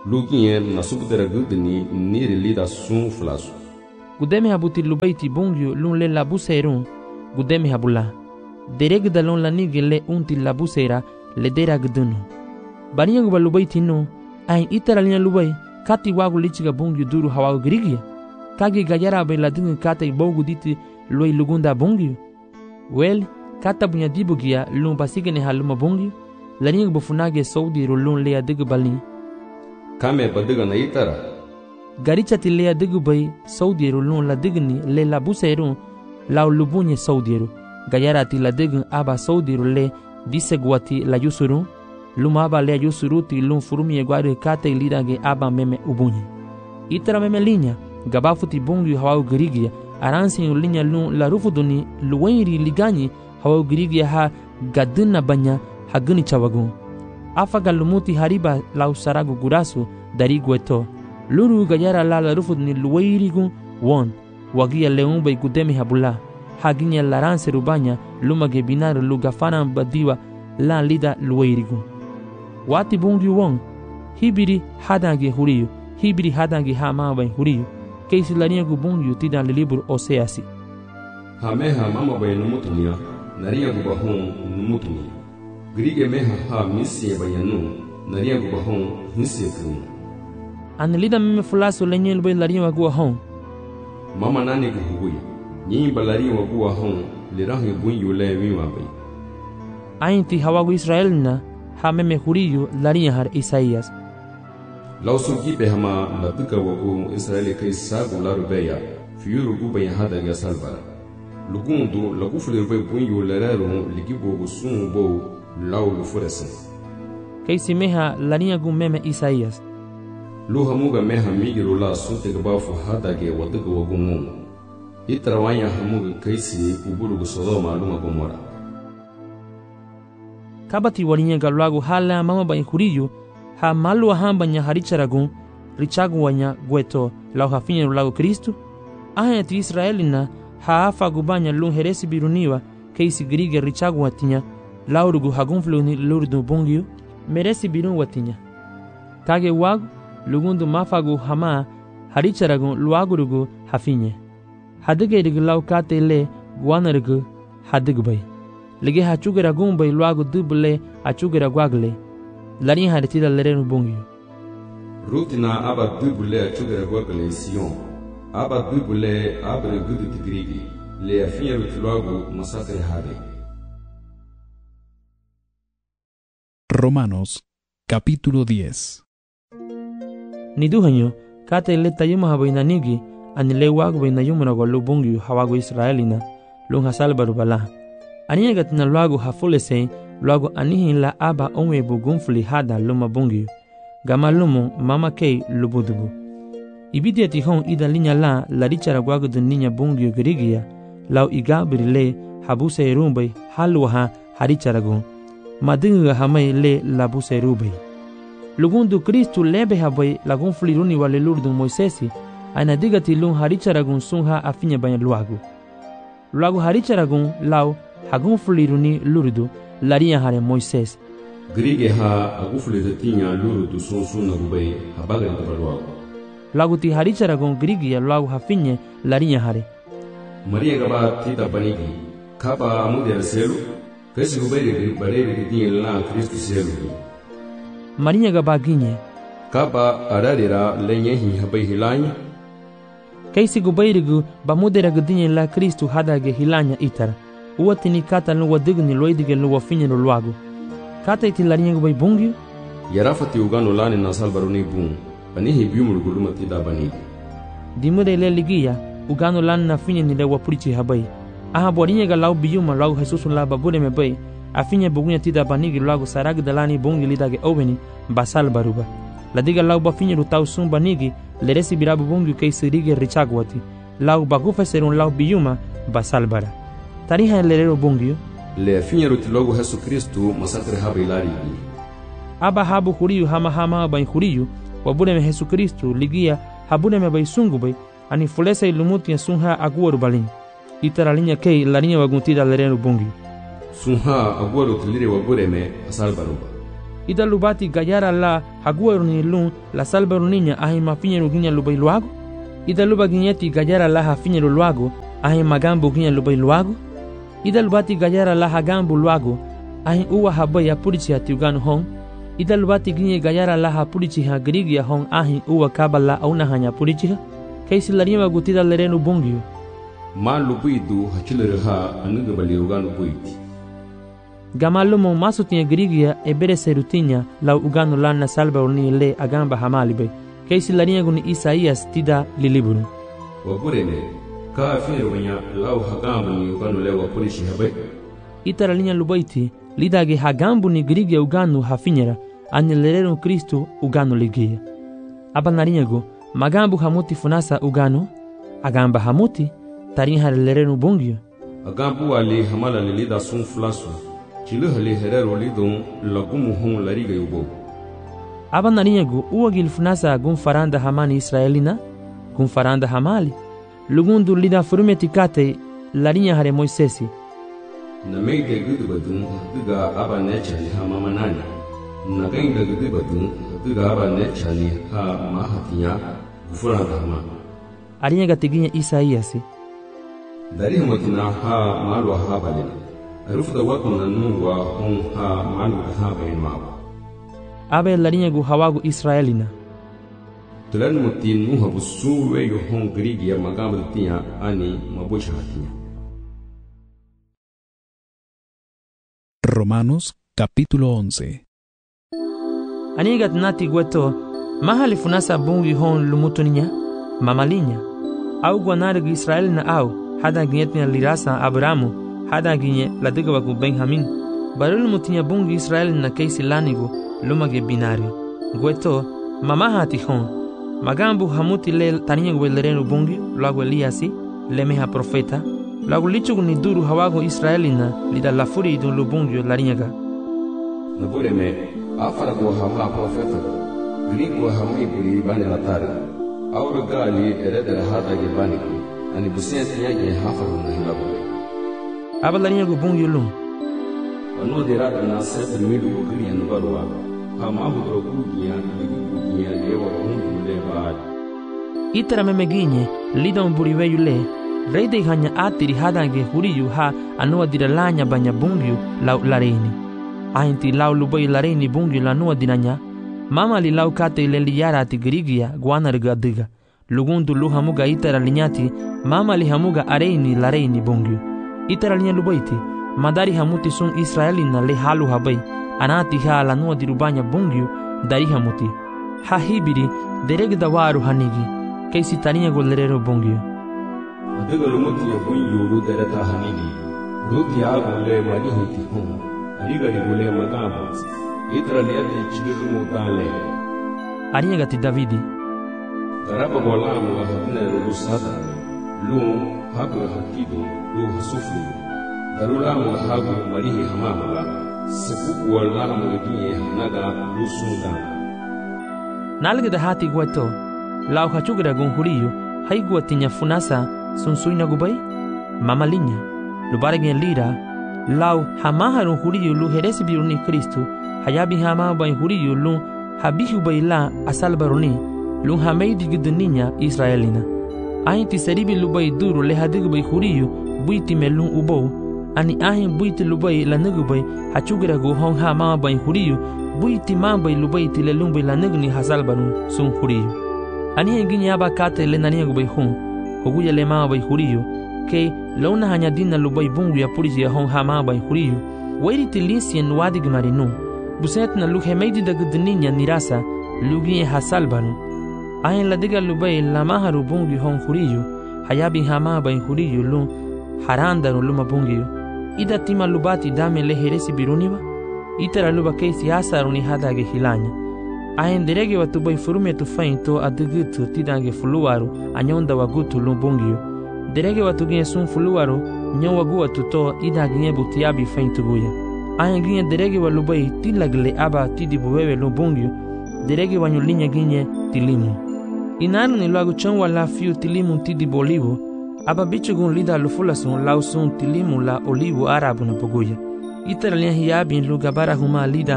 luginye na subdera gudni niri lida sun flasu. Gudeme habuti lubaiti bungyu lun le labuserun, gudeme habula. Dereg dalon la nige le unti labusera le dera gudunu. Baniya guba lubaiti no, ain itara linya lubai, kati wagu lichiga bungyu duru hawagu girigia. Kage gayara bay ladunga kata ibogu diti loi lugunda bungyu. Well, kata bunya dibugia lun basigene haluma bungyu, laniya guba funage saudi lun le adiga balin. Kame badiga na itara. Garicha ti le adiga bay saudi lun la digni le labuserun, lau lubunye saudi gayara ti la digun aba saudi le disegwati la yusurun, luma aba le yusuruti lun furumi egwari kata ilidage aba meme ubunye. Itara meme linya, gabafuti bungyu hawagu girigia, aransi linya lun la rufuduni luwenri liganyi hawagu girigia ha gaduna banya haguni chawagun. Afaga lumuti hariba lau saragu gurasu dari gweto. Luru gayara la rufuduni luwenrigun won, wagia leumba igudemi habula. Haginya laranse rubanya lumage binar lugafana badiwa la lida luweirigun. Wati bungyu won, hibiri hadange huriyu, hibiri hadange hamabai huriyu, keisi lania gu bungyu tidan libur oseasi. Hameha mama bay numutunia, naria gu bahon numutunia. Grige meha ha misie bayanu, naria gu bahon misie kun. Anelida meme fulaso lenyel bay laria gu bahon. Mama nani gu huguya. Nyi balari wagu wahon lirahi bunyu le wiwabe. Ainti hawagu Israelina ha meme huriyu lariya har Isaías. Lausu gibe hama la duka wagu Israeli kai sagu la rubeya fiuru gube hada ga salbara. Lugundu la gufle be bunyu lerero ligibo gusun bo lau lu furesen. Kai simeha lariya gu meme Isaías. Luha muga meha migiru la sunte gabafu hada ge waduka wagu ngun. Itrawanya hamuga kaisi ubulugu Sodoma luma Gomora. Kabati walinya galwagu hala mama bayi huriyu ha malu hambanya haricharagun richagu wanya gweto lau hafinya lagu Kristu. Ahayati Israelina ha afa gubanya lun heresi biruniwa kaisi grige richagu watinya laurugu hagunfluni lurdu bungyu meresi birun watinya. Kage wagu lugundu mafagu hama haricharagun luagurugu hafinye. Hadige lau kate le guanargu hadigbay. Lige hachugera gumbay luagu dubule achugera guagle. Larin haritida lerenu bungyu. Rutina aba dubule achugera guagle Sion. Aba dubule abre gudu tigrigi. Le afinha rutiluagu masate hade. Romanos, capítulo 10. Niduhanyo, kate le tayuma habainanigi. Anile wagu bay na yumuna go lubungyu hawagu Israelina lung hasal barubala. Aniya gatina luagu hafulese luagu anihin la aba onwe bugunfuli hada luma bungyu. Gama lumu mama kei lubudubu. Ibidia tihon ida linya la richara guagu dun ninya bungyu girigia lau iga birile habuse rumbay halwaha haricharagun. Madinga hamay le labuse rubay. Lugundu Kristu lebe habay lagunfuli runi wale lurdun Moisesi. Aina digati lun haricharagun sunha afinya banya luagu. Luagu haricharagun lau hagun fuliruni lurdu laria hare Moises. Grige ha agufule tinya lurdu suna gubay habaga luagu. Luagu ti haricharagun grige luagu hafinye laria hare. Maria gaba tita banigi kaba amudia selu kasi gubay barere tinya la Kristu selu. Maria gaba ginye kaba ararira lenye hi habay hilanya. Kaisi gubairigu bamudera gudinye la Kristu hadage hilanya itara. Uwatini kata luwa digni loidige luwa finye luagu. Kata iti larinye gubay bungyu? Yarafati ugano lani nasal baruni bung. Banihi biumul guluma tida banigi. Dimude ile ligia ugano lani na finye nile wapurichi habay. Aha borinye ga lau biyuma lau Jesusu la babure mebay. Afinye bugunya tida banigi luagu saragi dalani bungi lidage oveni basal baruba. Ladiga lau bafinye rutau sum banigi leresi birabu bungyu kei sirige richagwati. Lau bagufa serun lau biyuma basalbara. Tariha lerero bungyu. Le finye rutilogu Jesu Kristu masakre habi lari. Aba habu huriyu hama bain huriyu wabune me Jesu Kristu ligia habune me bai sungu bai ani fulesa ilumuti ya sunha aguaru balin. Itara linya kei larinya waguntida lerero bungyu. Sunha aguaru tilire wabure me asalbaruba. ita lubati gayara la haguaruni lun la salbaruninya ahi mafinyeru ginya lubai luago. Ita luba ginyeti gayara la hafinyeru luago ahi magambu ginya lubai luago. Ita lubati gayara la hagambu luago ahi uwa habai apurichi hati uganu hong. Ita lubati ginye gayara la hapurichi ha grigia hong ahi uwa kabala auna hanya purichi ha. Kaisi larima gutida lerenu bongyo. Ma lupuidu hachilere ha anuga bali uganu puiti. Gamalumo masutinha grigia e bere serutinya lau uganu lana salbaruni le agamba hamalibe. Kaisi larinha guni Isaías tida liliburu. Wapurene, ka afine wanya lau hagambu ni uganu le wapurishi habai. Itara linha lubaiti, lidage hagambu ni grigia uganu hafinyera, ane lerenu Kristo uganu ligia. Aba narinha go, magambu hamuti funasa uganu, agamba hamuti, tarinha lerenu bongyo. Agambu ali hamala lilida sun flasu, chiluhali herero lidon lagumu hon lariga yubo. Aba narinha go, uagil funasa gun faranda hamani Israelina, gun faranda hamali, lugundu lida furumeti kate larinha hare Moisesi. Na meide gudu badun, duga aba necha ni ha mamanani. Na gainda gudu badun, duga aba necha ni ha mahatinya, gufuranda hama. Arinha gatiginya Isaías. Dari matina ha malu ha balina. Arufu da watu na nungwa hon ha malu ha bain mawa. Abe larinha gu hawagu Israelina. Tulan muti nuha busuwe yo hon grigia magamba tinya ani mabusha hatinya. Romanos capítulo 11. Anigat nati gueto, mahali funasa bungi hon lumutuninya, mamalinya. Au guanargu Israel na au, hada ginyetnya lirasa Abramu, hada ginye ladigawagu Benjamin. Barul mutinya bungi Israel na keisi lanigu, lumage binari. Gueto, mamahati hon. Magambu hamuti le taninya guelerenu bungi, luagu Eliasi, lemeha profeta. Lagu lichugu ni duru hawago Israelina lida lafuri idun lubungyo larinyaga. Nabure me afara go hama profeta. Grigo hama ibuli bani latari. Auru gali eredere hada ge bani ku. Ani busiyati yage hafaru na hilabu. Aba larinyago bungyo lum. Anu derada na sefer midu gri anu barwa. Hama hudro kugiya kugiya lewa hundu le baad. Itara memeginye lida umburiwe yule. Reide hanya atiri hadange huriyu ha anua diralanya banya bungyu lau lareini. Ainti lau lubai lareini bungyu lanua dinanya. Mama li lau kate leliyara ati girigia guanarga diga. Lugundu lu hamuga itara linyati mama li hamuga areini lareini bungyu. Itara linya lubaiti madari hamuti sun Israelina le halu habai. Anati ha lanua dirubanya bungyu dari hamuti. Ha hibiri deregda waru hanigi. Kaisi taniya golerero bungyu. Adiga lumuti ya kunyu lu dereta hanigi. Luti ya gule mani hiti hon. Adiga di gule magamu. Itra liyati chigiru mutale. Arinya gati Davidi. Daraba golamu la hadina lu sada. Lu hagu hakidu lu hasufu. Darulamu la hagu marihi hamamala. Sepuku walamu legiye hanaga lu sundan. Nalga hati guato. Lau hachugira gunhuriyo. Haigua tinya funasa. Sunsuina gubai, mamalinya, lubaragin lira, lau hamaharun huriyu lu heresi biruni Kristu, hayabi hama bain huriyu lu habihu baila asal baruni, lu hameidi guduninya Israelina. Ahin tiseribi lubai duru lehadig bai huriyu, buiti melun ubou, ani ahin buiti lubai lanugubai, hachugira gu hong hama bain huriyu, buiti mambai lubai tilelumbai lanugni hasal barun sun huriyu. Ani hengini aba kate lenania gubai hun. Hoguya le maa bai huriyo, ke launa hanya dina lubai bungu ya purisi ya hong hama bai huriyo, wairi tilisien wadig marinu, buset na luhe meidi da gudninya nirasa, lugi hasal banu. Ahin ladiga lubai la maharu bungu hong huriyo, hayabi hama bai huriyo lu, harandanu luma bungu. Ida tima lubati dame le heresi biruniwa, itara luba keisi asaruni hadage hilanya. Ahin derege watu bai furume tu fainto adugutu tidange fuluwaru anyonda wagutu lumbungio. Derege watu ginye sun fuluwaru nyon wagu watu to ida ginye butiabi fainto guya. Ahin ginye derege walubai tilagle aba tidibuwewe lumbungio. Derege wanyulinya ginye tilimu. Inaru ni lagu chanwa la fiu tilimu tidibolivu. Aba bichugun lida lufulasun lausun tilimu la olivu arabu na poguya. Itara liya hiyabin lugabara huma lida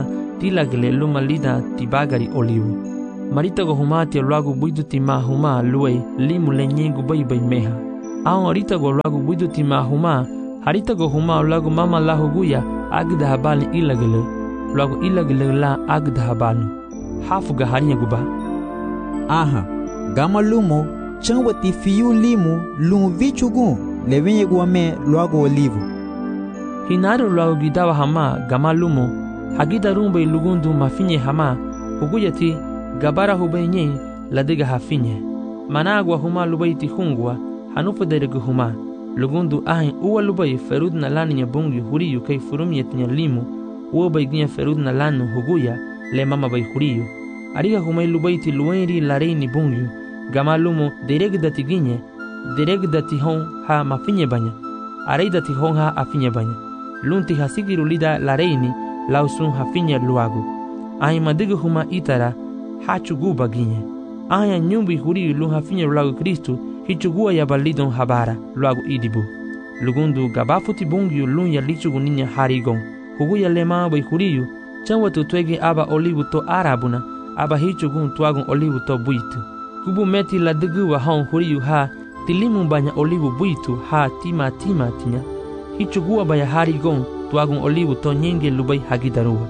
tilagele luma lida tibagari olivo. Marita go huma tia luagu buidu tima huma luei limu lenyengu bai meha. Aon arita go luagu buidu tima huma, harita go huma luagu mama lahu guya agda habali ilagele. Luagu ilagele la agda habalu. Hafuga harinya guba. Aha, gama lumo, changwati fiyu limu lumu vichugu, levenye guame luagu olivo. Hinaru luagu gidawa hama gama lumo, hagida rumbe lugundu mafinye hama, huguyati gabara hubenye ladega hafinye. Managwa huma lubaiti hungwa, hanufa deregu huma. Lugundu ahin uwa lubai ferud na lani nya bungi huriyu kay furumiyet nya limu, uwa baiginya ferud na lanu huguya, le mama bai huriyu. Ariga humay lubaiti luenri lareini bungi, gama lumo dereg dati ginye, dereg dati hon ha mafinye banya. Arei dati hon ha afinye banya. Lunti hasigiru lida lareini, lausun hafinye luagu. Ahin madiga huma itara, hachuguba ginye. Aya nyumbi huriyu lun hafinye luagu Kristu, hichugua ya balidon habara, luagu idibu. Lugundu gabafuti bungiu lun ya lichugu ninya harigon. Huguya lema bai huriyu, chanwa tutwege aba olivu to arabuna, aba hichugun tuagun olivu to buitu. Kubu meti la degu wa hon huriyu ha, tilimu banya olivu buitu ha tima tinya. Hichugua baya harigon, tuagun olivu to nyenge lubai hagidaruwa.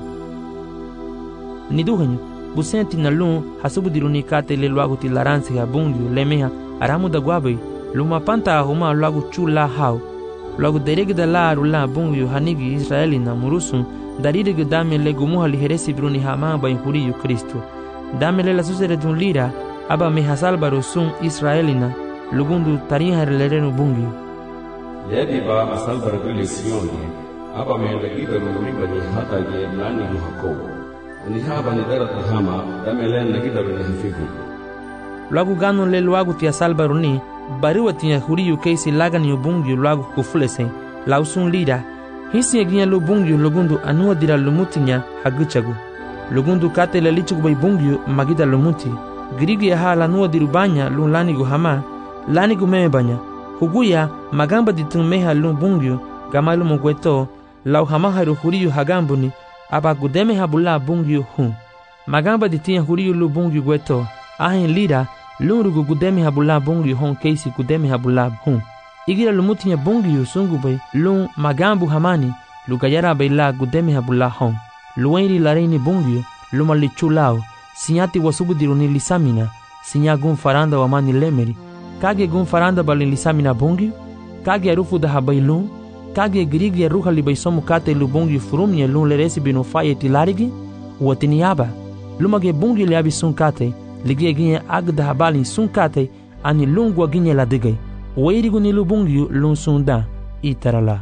Niduhanyu, busenti na lun hasubudiruni kate le luagu ti laransi ha bungiu lemeha, aramu da guabe, luma panta ahuma luagu chula hau. Luagu deregda la arula bungiu hanigi Israeli na murusun, darirege dame le gumuha liheresi bruni hama bain huriyu Kristu. Dame le la susere dun lira, aba mehasalbaro sun Israelina, lugundu tariha lerenu bungiu. Lebi ba asalbaro gule Sioni, aba mehendagida rumuriba ni hata ge lani muhakobo. Ni haba ni darata hama, dame le nagida runi hafifu. Luagu gano le luagu tia salbaro ni, bariwa tia huriyu keisi lagani ubungiu luagu kufulese, lausun lira, hisi eginya lubungiu lugundu anua dira lumutinya haguchagu. Lugundu kate le lichugu bai bungiu magida lumuti. Girigi ya hala nua dirubanya lun lanigu hama, lanigu meme banya. Huguya magamba ditun meha lun bungiu, gamalu mugweto, lau hama haru huriyu hagambuni, aba gudeme habula bungiu hun. Magamba ditia huriyu lu bungiu gweto, ahin lira, lun rugu gudeme habula bungiu hon keisi gudeme habula hun. Igira lumutinya bungiu sungu bai lun magambu hamani, lugayara bai la gudeme habula hon. Luenri lareini bungiu, luma lichulao, sinyati wasubudiruni lisamina, sinya gun faranda wa mani lemeri, kage gun faranda balin lisamina bungiu, kage arufu da habai lun, kage girigi ya ruha libaisomu kate lu bungiu furumye lun leresi binu faye tilarigi, uatini yaba, luma ge bungiu liabi sun kate, ligie ginye agda habalin sun kate, ani lungwa ginye la digay, ueirigu ni lu bungiu lun sun da, itarala.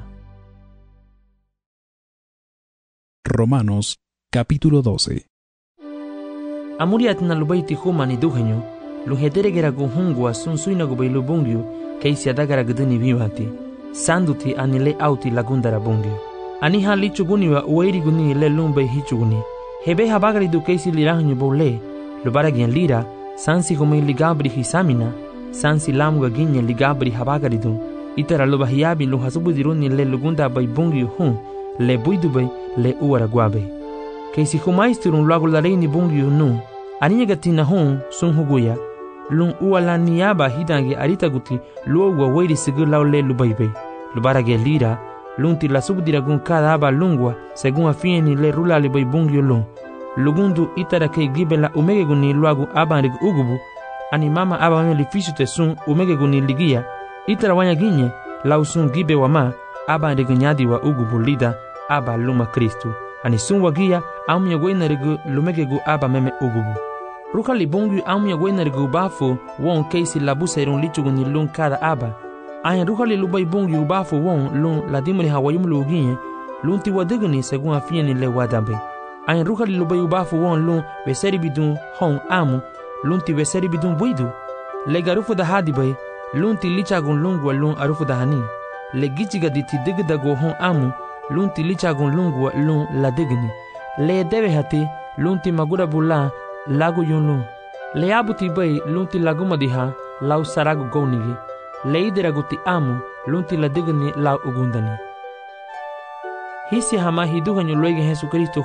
Romanos, capítulo 12. Amuriat na lubaiti huma ni duhenyo, luhederegera guhungwa sun suina gubai lubungyu, keisi adagara guduni viwati, sanduti anile auti lagundara bungyu. Ani ha lichuguni wa ueiriguni le lumbai hichuguni. Hebe habagari du keisi lirahanyu bole, lubaragian lira, sansi humai ligabri hisamina, sansi lamuga ginye ligabri habagari du, itara lubahiabi luhasubudiruni le lugunda bai bungyu hun, le buidubai le uaraguabe. Keisi humaisturun luagu lareini bungiu nu, aninyagatina hun sun huguya, lun uala niaba hidange aritaguti luogwa weiri sigur lau le lubaibe. Lubarage lira, lunti la subdiragun kada aba lungwa, segun afieni le rula libai bungiu lun. Lugundu itara kei gibela umegeguni luagu abanrig ugubu, ani mama aba wame lifisute sun umegeguni ligia, itara wanya ginye, lau sun gibe wama, abanrig nyadi wa ugubu lida, aba luma Kristu. Ani sun wagia, amuya gwenarigu lumegegu aba meme ugubu. Ruka libungu amuya gwenarigu bafu, won keisi labuserun lichuguni lun kada aba. Ayan ruka li lubai bungu bafu won lun ladimuni hawayumlu uginye, lun tiwadiguni segun afieni le wadabe. Ayan ruka li lubai bafu won lun weseri bidun hon amu, lun ti weseri bidun buidu. Le garufu da hadibai, lun ti lichagun lungwa lun arufu da hani. Le gichiga diti digdago hon amu, lun ti lichagun lungwa lun ladigni. Le debe hati, lun ti magura bula lagu yun lun. Le abuti bai lun ti laguma diha, lau saragu gownigi. Le idiraguti amu, lun ti ladigni lau ugundani. Hisi hama hiduhanyu luege Jesucristo hun,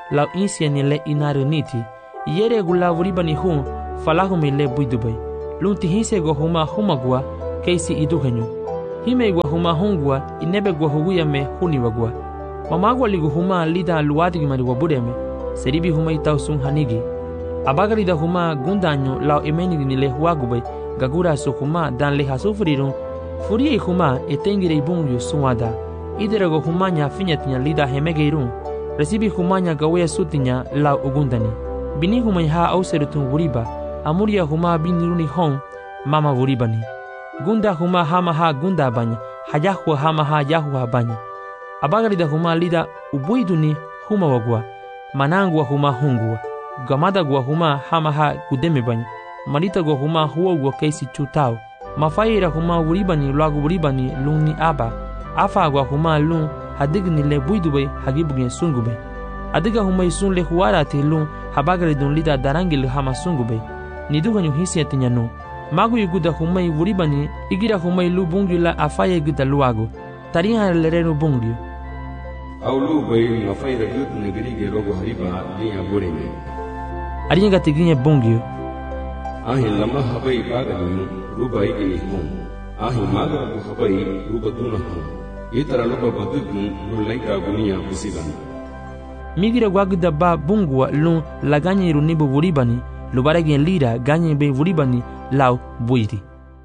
lau insia ni le inare niti yere gula wuriba ni hun falahu me le buidubai lun ti hinse go huma gua keisi iduhenyu hime gua huma hungua inebe gua huguya me huni wagua mamagwa ligu huma lida luwadi gimari wabureme seribi huma itau sun hanigi abagari da huma gundanyo lau emenigi ni le huagubai gagura so huma dan le hasufrirun furie huma etengire ibungyu suwada iderago huma nya finyatinya lida hemegeirun resibi huma nya gawe sutinya lau ugundani bini huma ha auserutun wuriba amuria huma biniruni hon mama wuribani gunda huma hama ha gunda banya hajahwa hama ha yahwa banya abagari da huma lida ubuiduni huma wagwa manangwa huma hungwa gamada gwa huma hama ha kudeme banya marita gwa huma huwa keisi chutao mafaira huma wuribani lwagu wuribani luni aba afa gwa huma lun hadigni le buidubai hagibugin sungube adiga huma isun le huara te lun habagari dun lida darangil hama sungube niduganyu hisiatinya no magu yuguda huma wuribani igira huma lu bungyu la afaya guda luago tariha lerenu bungyu Aulu bai mafaira gut negeri gerogo hariba liya boreme arinya gatiginya bungyu ahi lama habai bagadu rubai ini hum ahi maga habai rubaduna hum itara lupa badugun lulaika gunia busigan migira gwaguda ba bungwa lun laganya irunibu wuribani lubaragin lira ganye be wuribani lau buiri.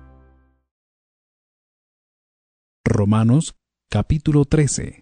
Romanos capítulo 13.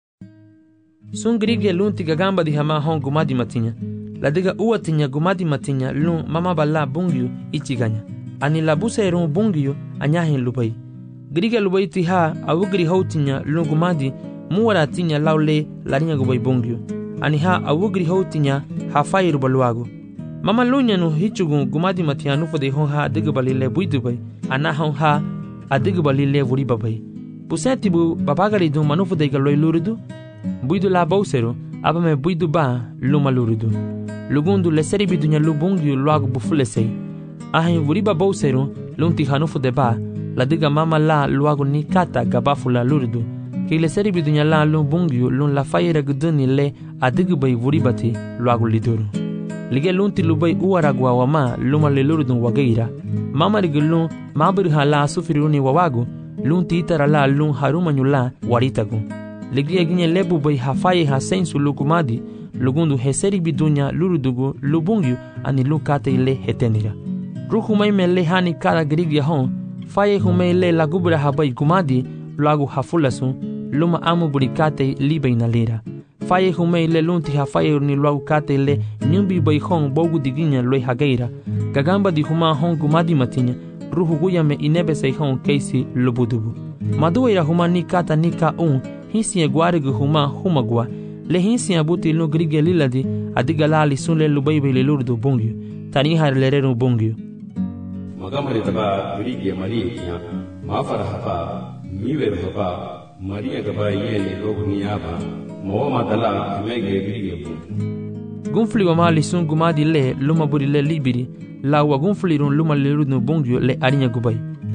Sun grige lun tiga gamba di hama hon gumadi matinya. La diga uatinya gumadi matinya lun mama balla bungyu ichiganya. Ani la busa erun bungyu anyahin lubai. Grige lubai tiha awugri hautinya lun gumadi muwara tinya laule larinya gubai bungyu. Ani ha awugri hautinya hafai rubaluago. Mama lunya no hichugun gumadi matianu fode hon ha diga balile buidubai. Ana hon ha adiga balile wuribabai. Pusetibu babagari dun manufu de galoi luridu buidu la bausero abame buidu ba luma luridu lugundu le seri bidunya lubungi luagu bufulesei ahin wuriba bausero lunti hanufu de ba la diga mama la luagu nikata gabafula luridu ke le seri bidunya la lubungi lun la fayera guduni le adiga bai wuribati luagu liduru lige lunti lubai uaragwa wama luma le luridu wageira mama rigulun mabir hala sufiruni wawagu lun titara la lun harumanyu la waritagu ligia ginye lebu bai hafaye ha sensu lukumadi lugundu heseri bidunya lurudugu lubungyu ani lukate ile hetenira ruhu maime le hani kara grigia hon faye hume le lagubra habai kumadi lagu hafulasun luma amu burikate libe inalira faye hume le lunti hafaye ni lagu kate ile nyumbi bai hon bogu diginya loi hageira gagamba di huma hon kumadi matinya ruhu guyame inebe sei hon keisi lubudubu maduwa ira huma nikata nika hinsi guarigu huma gua le hinsi abuti no grige liladi adiga lali sunle lubaibe le lurdu bungyu tani har lerenu bungyu magamari taba grige maria mafara haba miwer haba maria gaba yene loguniaba mawama dala mege grige gunfli wa mali sun gumadi le luma buri le libiri la wa gunfli ron luma le lurdu bungyu le arinya gubai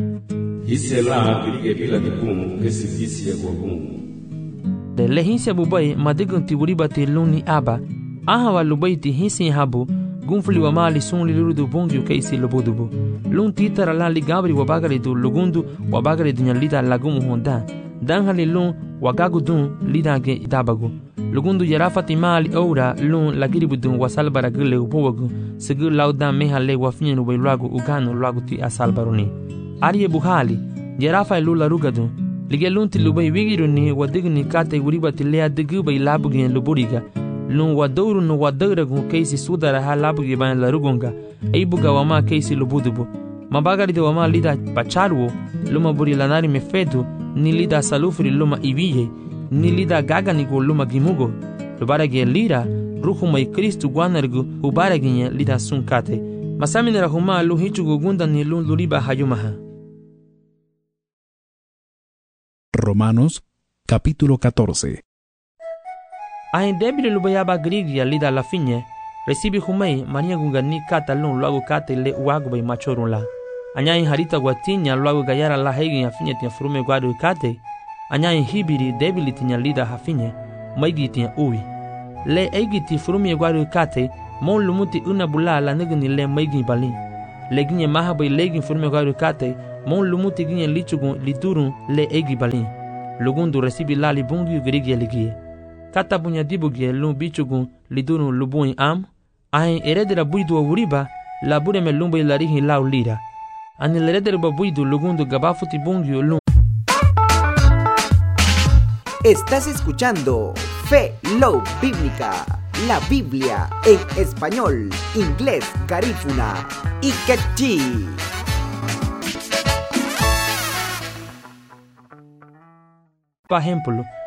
isela grige bila de bum kesisi ya gobum de le hinsi abubai madigun tiburibati luni aba aha wa lubaiti hinsi habu gunfli wa mali sun liludu bungyu keisi lubudubu lun titara la ligabri wa bagari du lugundu wa bagari dunya lida lagumu honda danhali lun wa gagudun lida ge idabagu lugundu yarafati mali oura lun lagiribudun wa salbara gile upowagu sigu lauda mehale wa finyenu bai lagu uganu lagu ti asalbaruni ariye buhali yarafa lula rugadun lige lunti lubai wigiruni wadigni kate wuribati lea digubay labugi luburiga lun wadawru no wadawragu keisi sudara ha labugi ban larugunga eibuga wama keisi lubudubu mabagari de wama lida pacharuo luma buri lanari mefedu ni lida salufri luma ibiye ni lida gaganigo luma gimugo lubarage lira ruhu mai kristu gwanargu ubarage lida sunkate masaminera huma luhichugu gunda ni lun luriba hayumaha. Romanos capítulo 14. Ahin debile lubayaba grigia lida la finye recibi humei mania gungani kata lun luagu kate le uagu bay machorun la anyain harita guatinya luagu gayara la hegi ya finye tia frume guadu kate anyain hibiri debile tinya lida hafinye maigi tia uwi le egiti frumi gwaru kate mon lumuti una bula la negni le maigi balin le ginye mahabai legin frumi gwaru kate mon lumuti ginye lichugun liturun le egi balin lugundu recibi lali bungi virigi ligie kata bunya dibugie lum bichugun lidurun lubuin am ahin eredera buidu wuriba la bude me lumba ilarihi lau lira ani leredera buidu lugundu gabafuti bungi lum. Estás escuchando Fe Love Bíblica, la Biblia en español, inglés, garífuna y quechí. Por ejemplo,